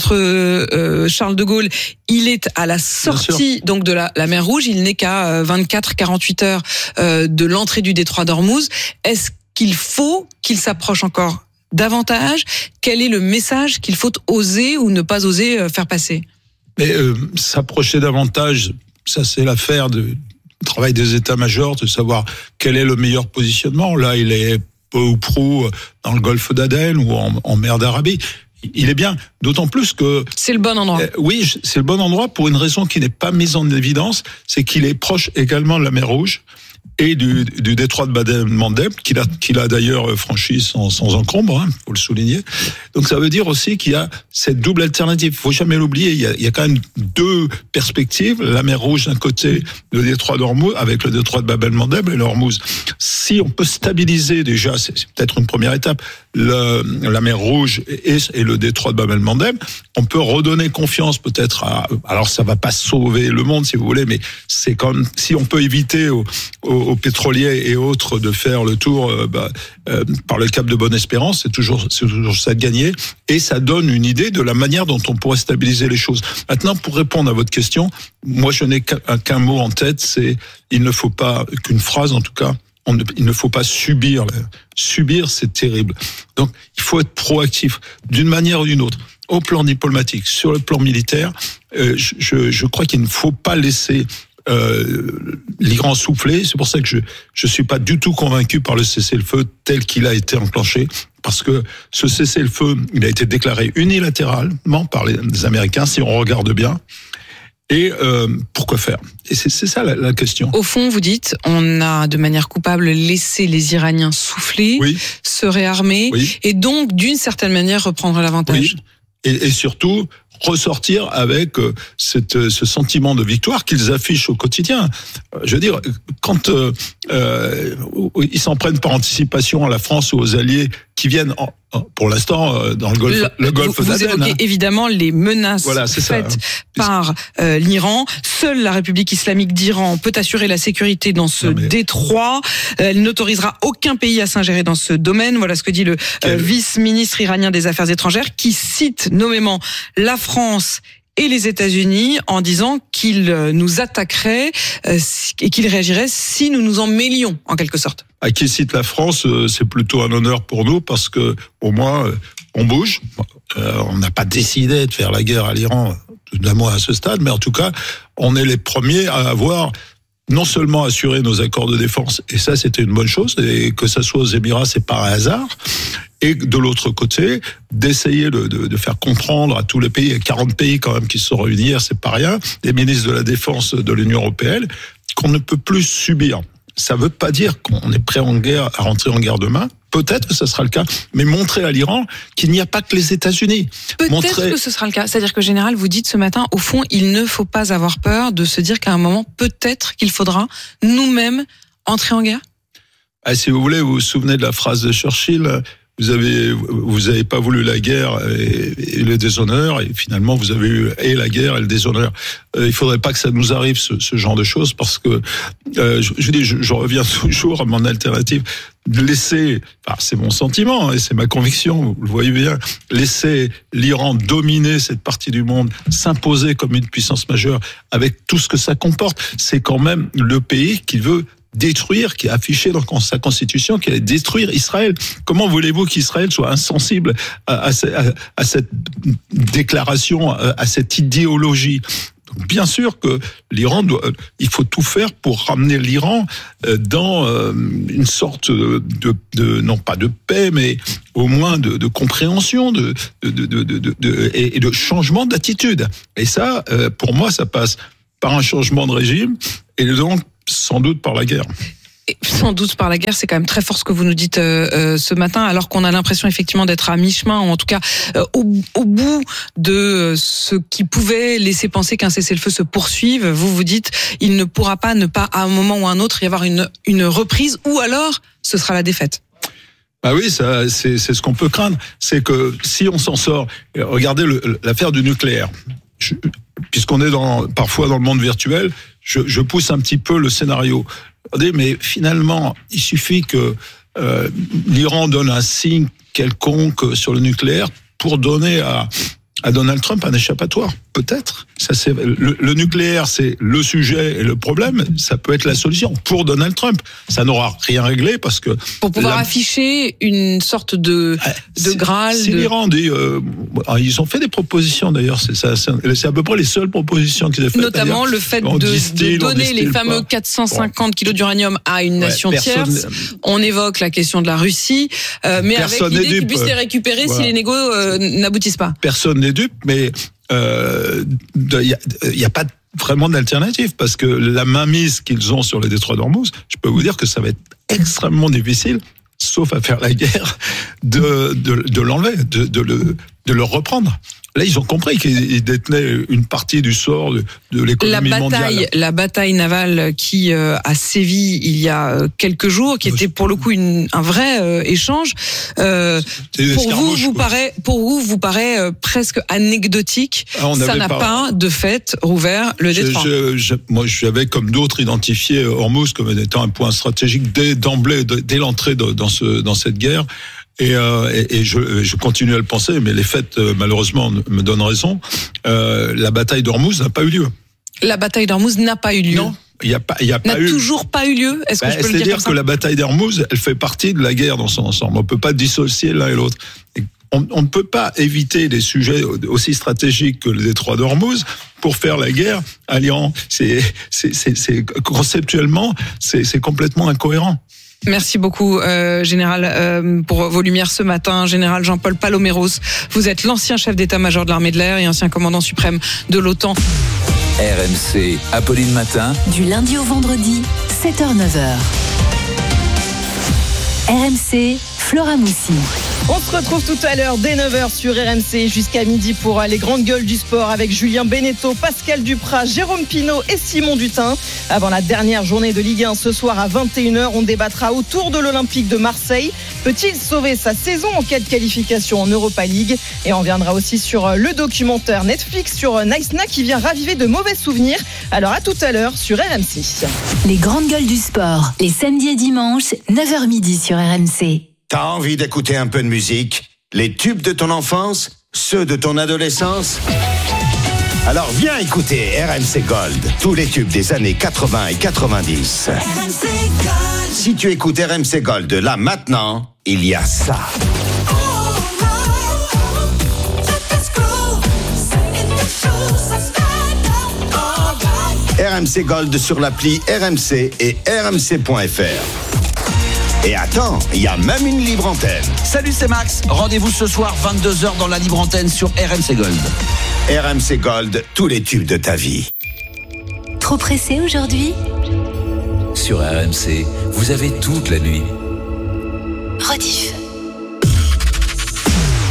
Notre Charles de Gaulle, il est à la sortie donc de la mer Rouge. Il n'est qu'à 24-48 heures de l'entrée du détroit d'Ormuz. Est-ce qu'il faut qu'il s'approche encore davantage? Quel est le message qu'il faut oser ou ne pas oser faire passer? Mais s'approcher davantage, ça c'est l'affaire du travail des états-majors, de savoir quel est le meilleur positionnement. Là, il est peu ou prou dans le golfe d'Aden ou en mer d'Arabie. Il est bien, d'autant plus que... C'est le bon endroit. Oui, c'est le bon endroit pour une raison qui n'est pas mise en évidence, c'est qu'il est proche également de la mer Rouge et du détroit de Bab-el-Mandeb, qu'il a d'ailleurs franchi sans encombre, faut le souligner. Donc ça veut dire aussi qu'il y a cette double alternative. Faut jamais l'oublier, il y a quand même 2 perspectives, la mer Rouge d'un côté, le détroit d'Ormuz, avec le détroit de Bab-el-Mandeb et l'Ormuz. Si on peut stabiliser déjà, c'est peut-être une première étape, la mer Rouge et le détroit de Bab-el-Mandeb, on peut redonner confiance peut-être alors ça va pas sauver le monde si vous voulez, mais c'est comme si on peut éviter aux pétroliers et autres de faire le tour par le cap de Bonne-Espérance, c'est toujours ça de gagner, et ça donne une idée de la manière dont on pourrait stabiliser les choses. Maintenant, pour répondre à votre question, moi je n'ai qu'un mot en tête, c'est il ne faut pas, qu'une phrase en tout cas, il ne faut pas subir. Subir, c'est terrible. Donc, il faut être proactif d'une manière ou d'une autre, au plan diplomatique, sur le plan militaire. Je crois qu'il ne faut pas laisser l'Iran souffler. C'est pour ça que je suis pas du tout convaincu par le cessez-le-feu tel qu'il a été enclenché, parce que ce cessez-le-feu, il a été déclaré unilatéralement par les Américains, si on regarde bien. Et pourquoi faire? Et c'est ça la question. Au fond, vous dites, on a de manière coupable laissé les Iraniens souffler, se réarmer, et donc d'une certaine manière reprendre l'avantage. Oui. Et surtout ressortir avec ce sentiment de victoire qu'ils affichent au quotidien. Je veux dire, quand ils s'en prennent par anticipation à la France ou aux alliés qui viennent pour l'instant dans le golfe d'Aden. Vous évoquez évidemment les menaces faites par l'Iran. Seule la République islamique d'Iran peut assurer la sécurité dans ce détroit. Elle n'autorisera aucun pays à s'ingérer dans ce domaine. Voilà ce que dit le vice-ministre iranien des Affaires étrangères, qui cite nommément la France et les États-Unis en disant qu'ils nous attaqueraient et qu'ils réagiraient si nous nous en mêlions, en quelque sorte. À qui cite la France, c'est plutôt un honneur pour nous, parce que au moins on bouge. On n'a pas décidé de faire la guerre à l'Iran, tout d'un mot à ce stade, mais en tout cas, on est les premiers à avoir non seulement assuré nos accords de défense, et ça c'était une bonne chose, et que ça soit aux Émirats, c'est pas un hasard. Et de l'autre côté, d'essayer de faire comprendre à tous les pays, il y a 40 pays quand même qui se sont réunis hier, c'est pas rien, les ministres de la Défense de l'Union européenne, qu'on ne peut plus subir. Ça veut pas dire qu'on est prêt à rentrer en guerre demain. Peut-être que ce sera le cas, mais montrer à l'Iran qu'il n'y a pas que les États-Unis. Peut-être que ce sera le cas. C'est-à-dire que, Général, vous dites ce matin, au fond, il ne faut pas avoir peur de se dire qu'à un moment, peut-être qu'il faudra nous-mêmes entrer en guerre. Si vous voulez, vous vous souvenez de la phrase de Churchill, vous avez pas voulu la guerre et le déshonneur, et finalement vous avez eu et la guerre et le déshonneur. Il faudrait pas que ça nous arrive ce genre de choses, parce que je reviens toujours à mon alternative. Laisser, c'est mon sentiment et c'est ma conviction, vous le voyez bien, laisser l'Iran dominer cette partie du monde, s'imposer comme une puissance majeure avec tout ce que ça comporte, c'est quand même le pays qui veut détruire, qui a affiché dans sa constitution qu'il allait détruire Israël. Comment voulez-vous qu'Israël soit insensible à cette déclaration, à cette idéologie? Donc, bien sûr que l'Iran il faut tout faire pour ramener l'Iran dans une sorte de non pas de paix, mais au moins de compréhension, et de changement d'attitude. Et ça, pour moi, ça passe par un changement de régime, et donc sans doute par la guerre. Sans doute par la guerre, c'est quand même très fort ce que vous nous dites ce matin, alors qu'on a l'impression effectivement d'être à mi-chemin, ou en tout cas au bout de ce qui pouvait laisser penser qu'un cessez-le-feu se poursuive. Vous dites, il ne pourra pas ne pas à un moment ou à un autre y avoir une reprise, ou alors ce sera la défaite. Ah oui, ça, c'est ce qu'on peut craindre. C'est que si on s'en sort, regardez l'affaire du nucléaire. Puisqu'on est parfois dans le monde virtuel, je pousse un petit peu le scénario. Mais finalement, il suffit que l'Iran donne un signe quelconque sur le nucléaire pour donner à Donald Trump un échappatoire. Peut-être. Ça, c'est le nucléaire, c'est le sujet et le problème. Ça peut être la solution pour Donald Trump. Ça n'aura rien réglé, parce que pour pouvoir afficher une sorte de Graal. Si l'Iran dit, ils ont fait des propositions d'ailleurs. C'est à peu près les seules propositions qu'ils aient faites. Notamment le fait de donner les fameux 450 kilos d'uranium à une nation tierce. On évoque la question de la Russie, mais avec l'idée qu'ils puissent les récupérer si les négos n'aboutissent pas. Personne n'est dupe, mais il y a pas vraiment d'alternative, parce que la mainmise qu'ils ont sur le détroit d'Ormuz, je peux vous dire que ça va être extrêmement difficile, sauf à faire la guerre, de l'enlever, de le reprendre. Là, ils ont compris qu'ils détenaient une partie du sort de l'économie mondiale. La bataille navale qui a sévi il y a quelques jours, qui était pour le coup un vrai échange. Pour vous, vous paraît presque anecdotique. Ça n'a pas de fait rouvert le détroit. Moi, j'avais comme d'autres identifié Hormuz comme étant un point stratégique d'emblée, dès l'entrée dans cette guerre. Et je continue à le penser, mais les faits, malheureusement, me donnent raison. La bataille d'Ormuz n'a pas eu lieu. La bataille d'Ormuz n'a pas eu lieu. Non, il n'a toujours pas eu lieu. Est-ce que je peux le dire comme ça ? C'est-à-dire que la bataille d'Ormuz, elle fait partie de la guerre dans son ensemble. On peut pas dissocier l'un et l'autre. On ne peut pas éviter des sujets aussi stratégiques que le détroit d'Ormuz pour faire la guerre à l'Iran. Conceptuellement, c'est complètement incohérent. Merci beaucoup, Général, pour vos lumières ce matin. Général Jean-Paul Paloméros, vous êtes l'ancien chef d'état-major de l'armée de l'air et ancien commandant suprême de l'OTAN. RMC, Apolline Matin. Du lundi au vendredi, 7h-9h. RMC, Flora Moussi. On se retrouve tout à l'heure dès 9h sur RMC jusqu'à midi pour les grandes gueules du sport avec Julien Beneteau, Pascal Duprat, Jérôme Pinault et Simon Dutin. Avant la dernière journée de Ligue 1 ce soir à 21h, on débattra autour de l'Olympique de Marseille. Peut-il sauver sa saison en cas de qualification en Europa League ? Et on reviendra aussi sur le documentaire Netflix sur Naïsna qui vient raviver de mauvais souvenirs. Alors à tout à l'heure sur RMC. Les grandes gueules du sport, les samedis et dimanches, 9h midi sur RMC. T'as envie d'écouter un peu de musique ? Les tubes de ton enfance ? Ceux de ton adolescence ? Alors viens écouter RMC Gold, tous les tubes des années 80 et 90. RMC Gold. Si tu écoutes RMC Gold là maintenant, il y a ça. RMC Gold sur l'appli RMC et rmc.fr. Et attends, il y a même une libre antenne. Salut, c'est Max. Rendez-vous ce soir 22h dans la libre antenne sur RMC Gold. RMC Gold, tous les tubes de ta vie. Trop pressé aujourd'hui ? Sur RMC, vous avez toute la nuit. Rediff.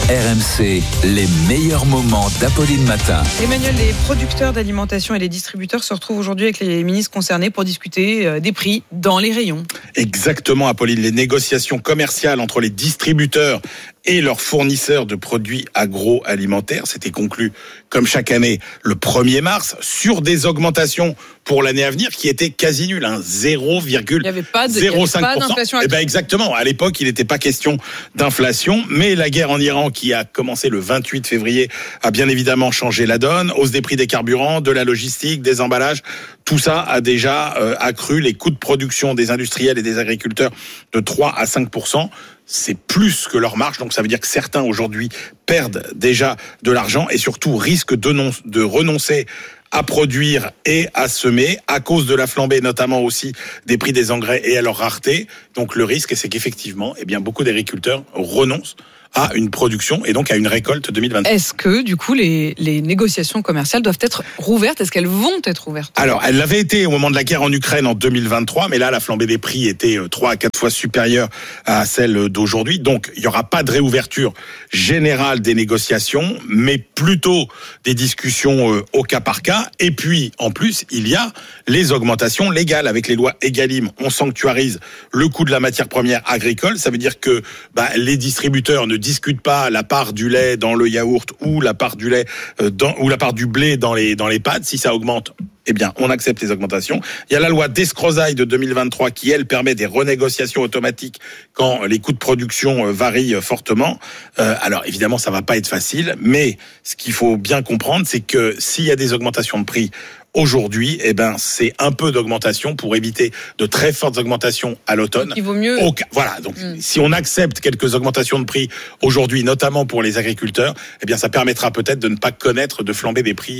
RMC, les meilleurs moments d'Apolline Matin. Emmanuel, les producteurs d'alimentation et les distributeurs se retrouvent aujourd'hui avec les ministres concernés pour discuter des prix dans les rayons. Exactement, Apolline. Les négociations commerciales entre les distributeurs et leurs fournisseurs de produits agroalimentaires s'étaient conclues, comme chaque année, le 1er mars, sur des augmentations pour l'année à venir qui étaient quasi nulles, 0,05%. Il n'y avait pas d'inflation. Eh ben exactement. À l'époque, il n'était pas question d'inflation, mais la guerre en Iran, qui a commencé le 28 février, a bien évidemment changé la donne. Hausse des prix des carburants, de la logistique, des emballages. Tout ça a déjà accru les coûts de production des industriels et des agriculteurs de 3 à 5%. C'est plus que leur marge, donc ça veut dire que certains aujourd'hui perdent déjà de l'argent et surtout risquent de renoncer à produire et à semer à cause de la flambée, notamment aussi des prix des engrais et à leur rareté. Donc le risque, c'est qu'effectivement, beaucoup d'agriculteurs renoncent à une production et donc à une récolte 2023. Est-ce que, du coup, les négociations commerciales doivent être rouvertes ? Est-ce qu'elles vont être ouvertes ? Alors, elles l'avaient été au moment de la guerre en Ukraine en 2023, mais là, la flambée des prix était 3 à 4 fois supérieure à celle d'aujourd'hui. Donc, il n'y aura pas de réouverture générale des négociations, mais plutôt des discussions au cas par cas. Et puis, en plus, il y a les augmentations légales. Avec les lois Egalim, on sanctuarise le coût de la matière première agricole. Ça veut dire que les distributeurs ne discutent pas la part du lait dans le yaourt ou la part du lait ou la part du blé dans les pâtes. Si ça augmente, on accepte les augmentations. Il y a la loi d'escrozaille de 2023 qui, elle, permet des renégociations automatiques quand les coûts de production varient fortement. Alors, évidemment, ça va pas être facile, mais ce qu'il faut bien comprendre, c'est que s'il y a des augmentations de prix aujourd'hui, c'est un peu d'augmentation pour éviter de très fortes augmentations à l'automne. Donc, il vaut mieux. Voilà. Donc, si on accepte quelques augmentations de prix aujourd'hui, notamment pour les agriculteurs, ça permettra peut-être de ne pas connaître de flambée des prix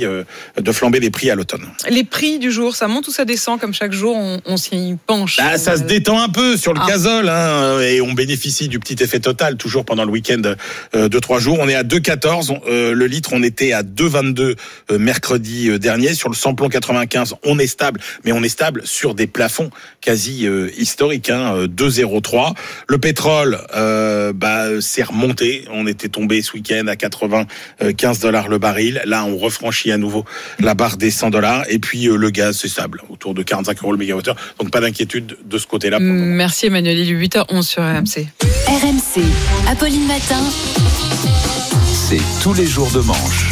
à l'automne. Les prix du jour, ça monte ou ça descend comme chaque jour on s'y penche? Ça se détend un peu sur le gazole, et on bénéficie du petit effet total toujours pendant le week-end de 3 jours. On est à 2,14 le litre. On était à 2,22 mercredi dernier. Sur le samplon 95, on est stable, mais on est stable sur des plafonds quasi historiques, 2,03. Le pétrole s'est remonté. On était tombé ce week-end à $95 le baril. Là, on refranchit à nouveau la barre des $100. Et puis le gaz, c'est stable, autour de 45 € le mégawattheure. Donc pas d'inquiétude de ce côté-là. Merci Emmanuel. Il est 8h11 sur RMC. RMC, Apolline Matin. C'est tous les jours de manche.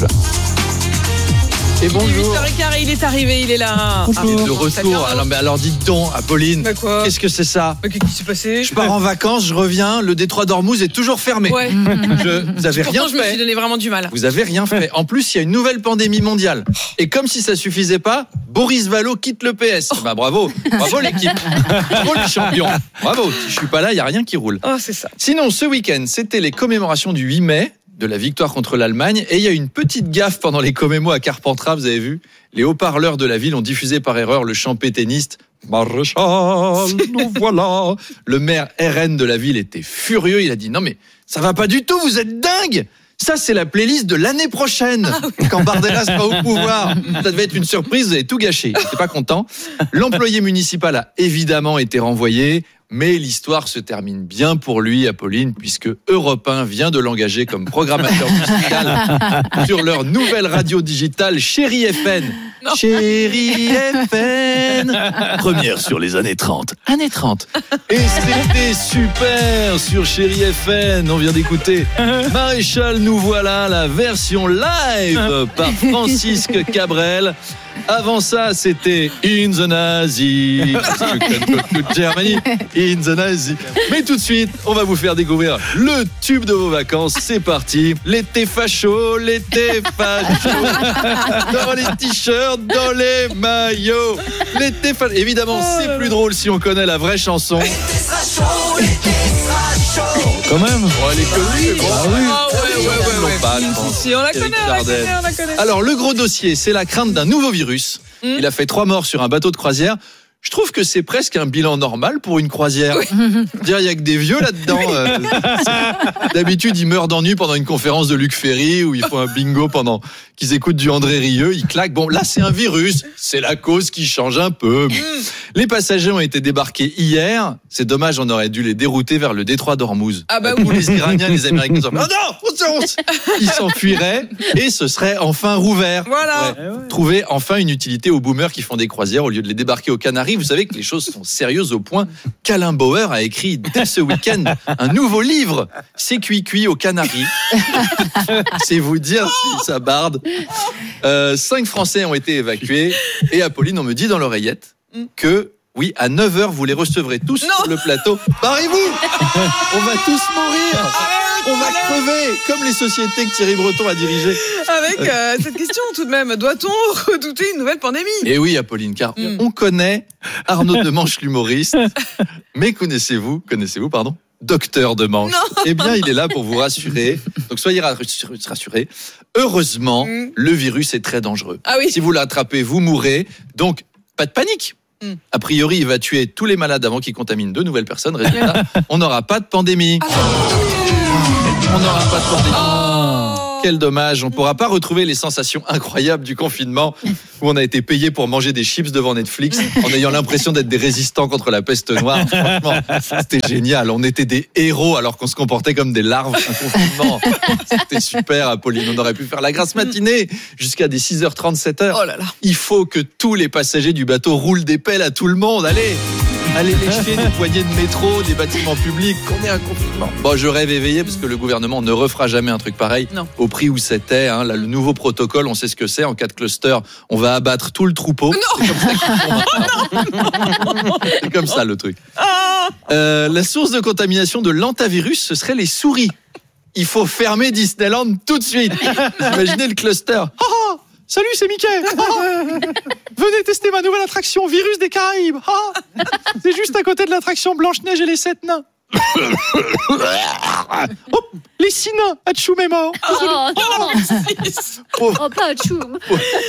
Et bonjour. 8h15, il est arrivé, il est là. De retour. Alors dites donc, Apolline, qu'est-ce que c'est ça? Qu'est-ce qui s'est passé? Je pars en vacances, je reviens, le détroit d'Ormuz est toujours fermé. Ouais. Vous avez rien fait. Je me suis donné vraiment du mal. Vous avez rien fait. En plus, il y a une nouvelle pandémie mondiale. Et comme si ça suffisait pas, Boris Vallaud quitte le PS. Bravo l'équipe. Bravo les champions. Bravo. Si je suis pas là, il y a rien qui roule. Oh, c'est ça. Sinon, ce week-end, c'était les commémorations du 8 mai. De la victoire contre l'Allemagne. Et il y a une petite gaffe pendant les commémos à Carpentras, vous avez vu? Les haut-parleurs de la ville ont diffusé par erreur le chant pétainiste « Maréchal, nous voilà ». Le maire RN de la ville était furieux. Il a dit « Non mais ça va pas du tout, vous êtes dingue !» Ça, c'est la playlist de l'année prochaine, quand Bardella sera au pouvoir. Ça devait être une surprise, vous avez tout gâché. J'étais pas content. L'employé municipal a évidemment été renvoyé. Mais l'histoire se termine bien pour lui, Apolline, puisque Europe 1 vient de l'engager comme programmateur musical sur leur nouvelle radio digitale Chérie FN. Chérie FN. Première sur les années 30. Années 30. Et c'était super sur Chérie FN. On vient d'écouter Maréchal, nous voilà, la version live par Francisque Cabrel. Avant ça, c'était In the Nazi. Germany, In the Nazi. Mais tout de suite, on va vous faire découvrir le tube de vos vacances. C'est parti. L'été facho, l'été facho. Dans les t-shirts, dans les maillots. L'été facho. Évidemment, c'est plus drôle si on connaît la vraie chanson. L'été sera chaud, l'été sera chaud. Quand même. Oh, elle est connue. Si, on la connaît. Alors, le gros dossier, c'est la crainte d'un nouveau virus. Il a fait 3 morts sur un bateau de croisière. Je trouve que c'est presque un bilan normal pour une croisière. Dire, il y a que des vieux là-dedans. D'habitude, ils meurent d'ennui pendant une conférence de Luc Ferry où ils font un bingo pendant qu'ils écoutent du André Rieu. Ils claquent. Bon, là, c'est un virus. C'est la cause qui change un peu. Les passagers ont été débarqués hier. C'est dommage, on aurait dû les dérouter vers le détroit d'Ormuz. Ah bah Où les Iraniens, les Américains sont ils s'enfuiraient et ce serait enfin rouvert. Voilà. Ouais. Trouver enfin une utilité aux boomers qui font des croisières au lieu de les débarquer aux Canaries. Vous savez que les choses sont sérieuses au point qu'Alain Bauer a écrit dès ce week-end un nouveau livre. C'est cuit aux Canaries. C'est vous dire si ça barde. 5 Français ont été évacués et Apolline, on me dit dans l'oreillette que oui, à 9h, vous les recevrez tous sur le plateau. Barrez-vous. On va tous mourir. On va crever, comme les sociétés que Thierry Breton a dirigées. Avec cette question tout de même, doit-on redouter une nouvelle pandémie ? Et oui, Apolline, car on connaît Arnaud Demanche, l'humoriste, mais connaissez-vous, Docteur Demanche. Eh bien, il est là pour vous rassurer. Donc, soyez rassurés. Heureusement, le virus est très dangereux. Ah oui. Si vous l'attrapez, vous mourrez. Donc, pas de panique. A priori, il va tuer tous les malades avant qu'il contamine 2 nouvelles personnes. Résultat, on n'aura pas de pandémie. On n'aura pas de pandémie. Quel dommage, on ne pourra pas retrouver les sensations incroyables du confinement où on a été payé pour manger des chips devant Netflix en ayant l'impression d'être des résistants contre la peste noire. Franchement, c'était génial. On était des héros alors qu'on se comportait comme des larves. Un confinement, c'était super, Apolline. On aurait pu faire la grasse matinée jusqu'à des 6h30, 7h. Oh là là. Il faut que tous les passagers du bateau roulent des pelles à tout le monde. Allez lécher des poignées de métro, des bâtiments publics, qu'on ait un confinement. Bon, je rêve éveillé parce que le gouvernement ne refera jamais un truc pareil. Non. Au prix où c'était, là, le nouveau protocole, on sait ce que c'est. En cas de cluster, on va abattre tout le troupeau. C'est comme ça le truc. La source de contamination de l'hantavirus, ce serait les souris. Il faut fermer Disneyland tout de suite. Imaginez le cluster. Salut, c'est Mickey. Venez tester ma nouvelle attraction Virus des Caraïbes. C'est juste à côté de l'attraction Blanche-Neige et les 7 nains. Les 6 nains. Atchoum est mort. Pas Atchoum.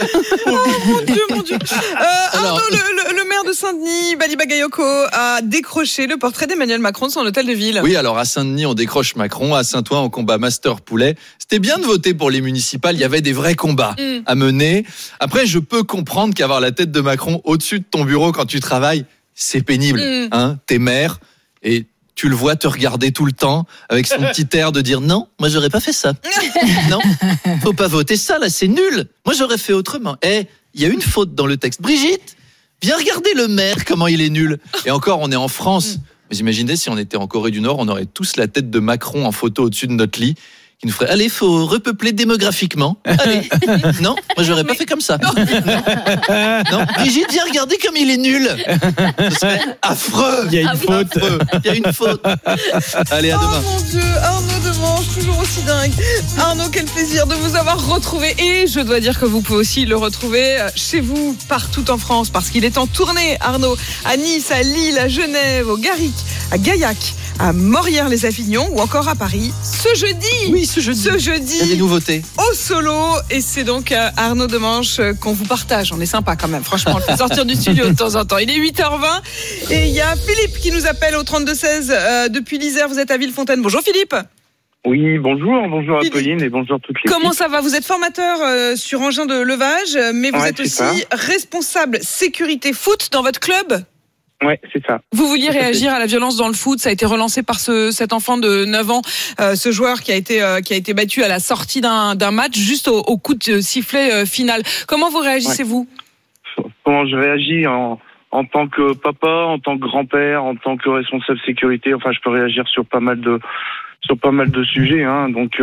Mon Dieu. Arnaud, le maire de Saint-Denis, Bali Bagayoko, a décroché le portrait d'Emmanuel Macron de son hôtel de ville. Oui, alors à Saint-Denis, on décroche Macron. À Saint-Ouen, on combat Master Poulet. C'était bien de voter pour les municipales. Il y avait des vrais combats à mener. Après, je peux comprendre qu'avoir la tête de Macron au-dessus de ton bureau quand tu travailles, c'est pénible. T'es maire et tu le vois te regarder tout le temps avec son petit air de dire non, moi j'aurais pas fait ça. Non, faut pas voter ça là, c'est nul. Moi j'aurais fait autrement. Il y a une faute dans le texte. Brigitte, viens regarder le maire comment il est nul. Et encore, on est en France. Vous imaginez si on était en Corée du Nord, on aurait tous la tête de Macron en photo au-dessus de notre lit. Qui nous ferait, allez, faut repeupler démographiquement. Allez. Non, moi j'aurais pas fait comme ça. Non, Brigitte, viens regarder comme il est nul. Ce serait affreux. Il y a une faute. Il y a une faute. Allez, à demain. Oh mon Dieu, Arnaud Demanche, toujours aussi dingue. Arnaud, quel plaisir de vous avoir retrouvé. Et je dois dire que vous pouvez aussi le retrouver chez vous, partout en France, parce qu'il est en tournée, Arnaud, à Nice, à Lille, à Genève, au Garric, à Gaillac, à Morières-les-Avignon ou encore à Paris ce jeudi. Oui, ce jeudi. Il y a des nouveautés. Au solo. Et c'est donc Arnaud Demanche qu'on vous partage. On est sympa quand même. Franchement, on le fait sortir du studio de temps en temps. Il est 8h20 et il y a Philippe qui nous appelle au 32-16 depuis l'Isère. Vous êtes à Villefontaine. Bonjour Philippe. Oui, bonjour Apolline et bonjour toutes les Comment ça va ? Vous êtes formateur sur engin de levage, mais vous êtes aussi responsable sécurité foot dans votre club ? Ouais, c'est ça. Vous vouliez réagir à la violence dans le foot, ça a été relancé par cet enfant de 9 ans, ce joueur qui a été battu à la sortie d'un match, juste au coup de sifflet final. Comment vous réagissez-vous ? Comment je réagis en tant que papa, en tant que grand-père, en tant que responsable sécurité, enfin je peux réagir sur pas mal de sujets, donc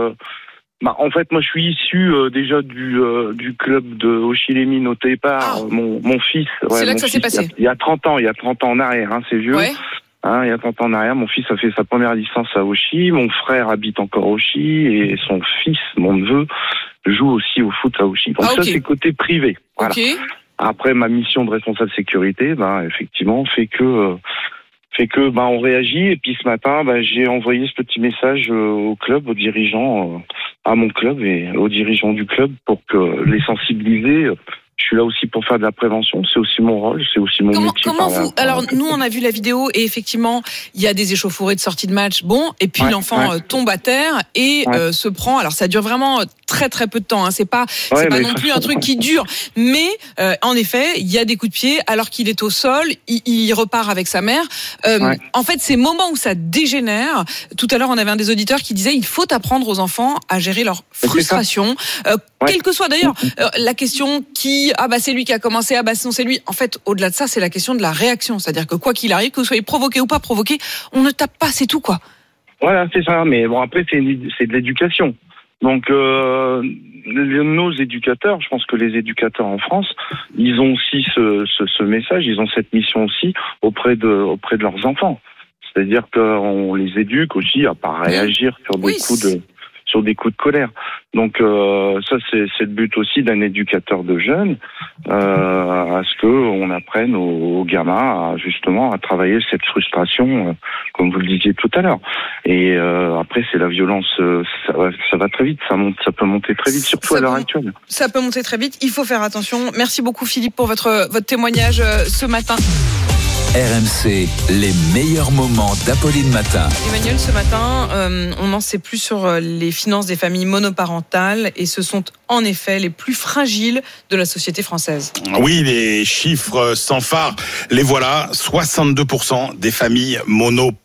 en fait, moi, je suis issu déjà du club de Auchy-les-Mines au départ. Mon fils. C'est là que ça s'est passé. Il y a 30 ans en arrière, c'est vieux. Ouais. Il y a 30 ans en arrière, mon fils a fait sa première licence à Auchy. Mon frère habite encore Auchy et son fils, mon neveu, joue aussi au foot à Auchy. Donc ça, c'est côté privé. Voilà. Okay. Après, ma mission de responsable sécurité, effectivement, fait que on réagit. Et puis ce matin, j'ai envoyé ce petit message au club, aux dirigeants, à mon club et aux dirigeants du club pour que les sensibiliser Je suis là aussi pour faire de la prévention. C'est aussi mon rôle, c'est aussi mon métier. Alors, nous, on a vu la vidéo et effectivement, il y a des échauffourées de sortie de match. Bon, et puis l'enfant tombe à terre et se prend. Alors, ça dure vraiment très très peu de temps. Hein. C'est pas non plus un truc qui dure. Mais en effet, il y a des coups de pied alors qu'il est au sol. Il repart avec sa mère. En fait, ces moments où ça dégénère. Tout à l'heure, on avait un des auditeurs qui disait il faut apprendre aux enfants à gérer leur frustration, quelle que soit d'ailleurs la question c'est lui qui a commencé, sinon c'est lui. En fait, au-delà de ça, c'est la question de la réaction. C'est-à-dire que quoi qu'il arrive, que vous soyez provoqué ou pas provoqué, on ne tape pas, c'est tout, quoi. Voilà, c'est ça. Mais bon, après, c'est de l'éducation. Donc, nos éducateurs, je pense que les éducateurs en France, ils ont aussi ce message, ils ont cette mission aussi auprès de leurs enfants. C'est-à-dire qu'on les éduque aussi à pas réagir sur des coups de colère. Donc ça c'est le but aussi d'un éducateur de jeunes, à ce que on apprenne aux gamins à travailler cette frustration, comme vous le disiez tout à l'heure. Et après c'est la violence, ça va très vite, ça peut monter très vite, surtout à l'heure actuelle. Ça peut monter très vite, il faut faire attention. Merci beaucoup Philippe pour votre témoignage ce matin. RMC, les meilleurs moments d'Apolline Matin. Emmanuel, ce matin, on n'en sait plus sur les finances des familles monoparentales et ce sont en effet les plus fragiles de la société française. Oui, les chiffres sans phare, les voilà, 62% des familles monoparentales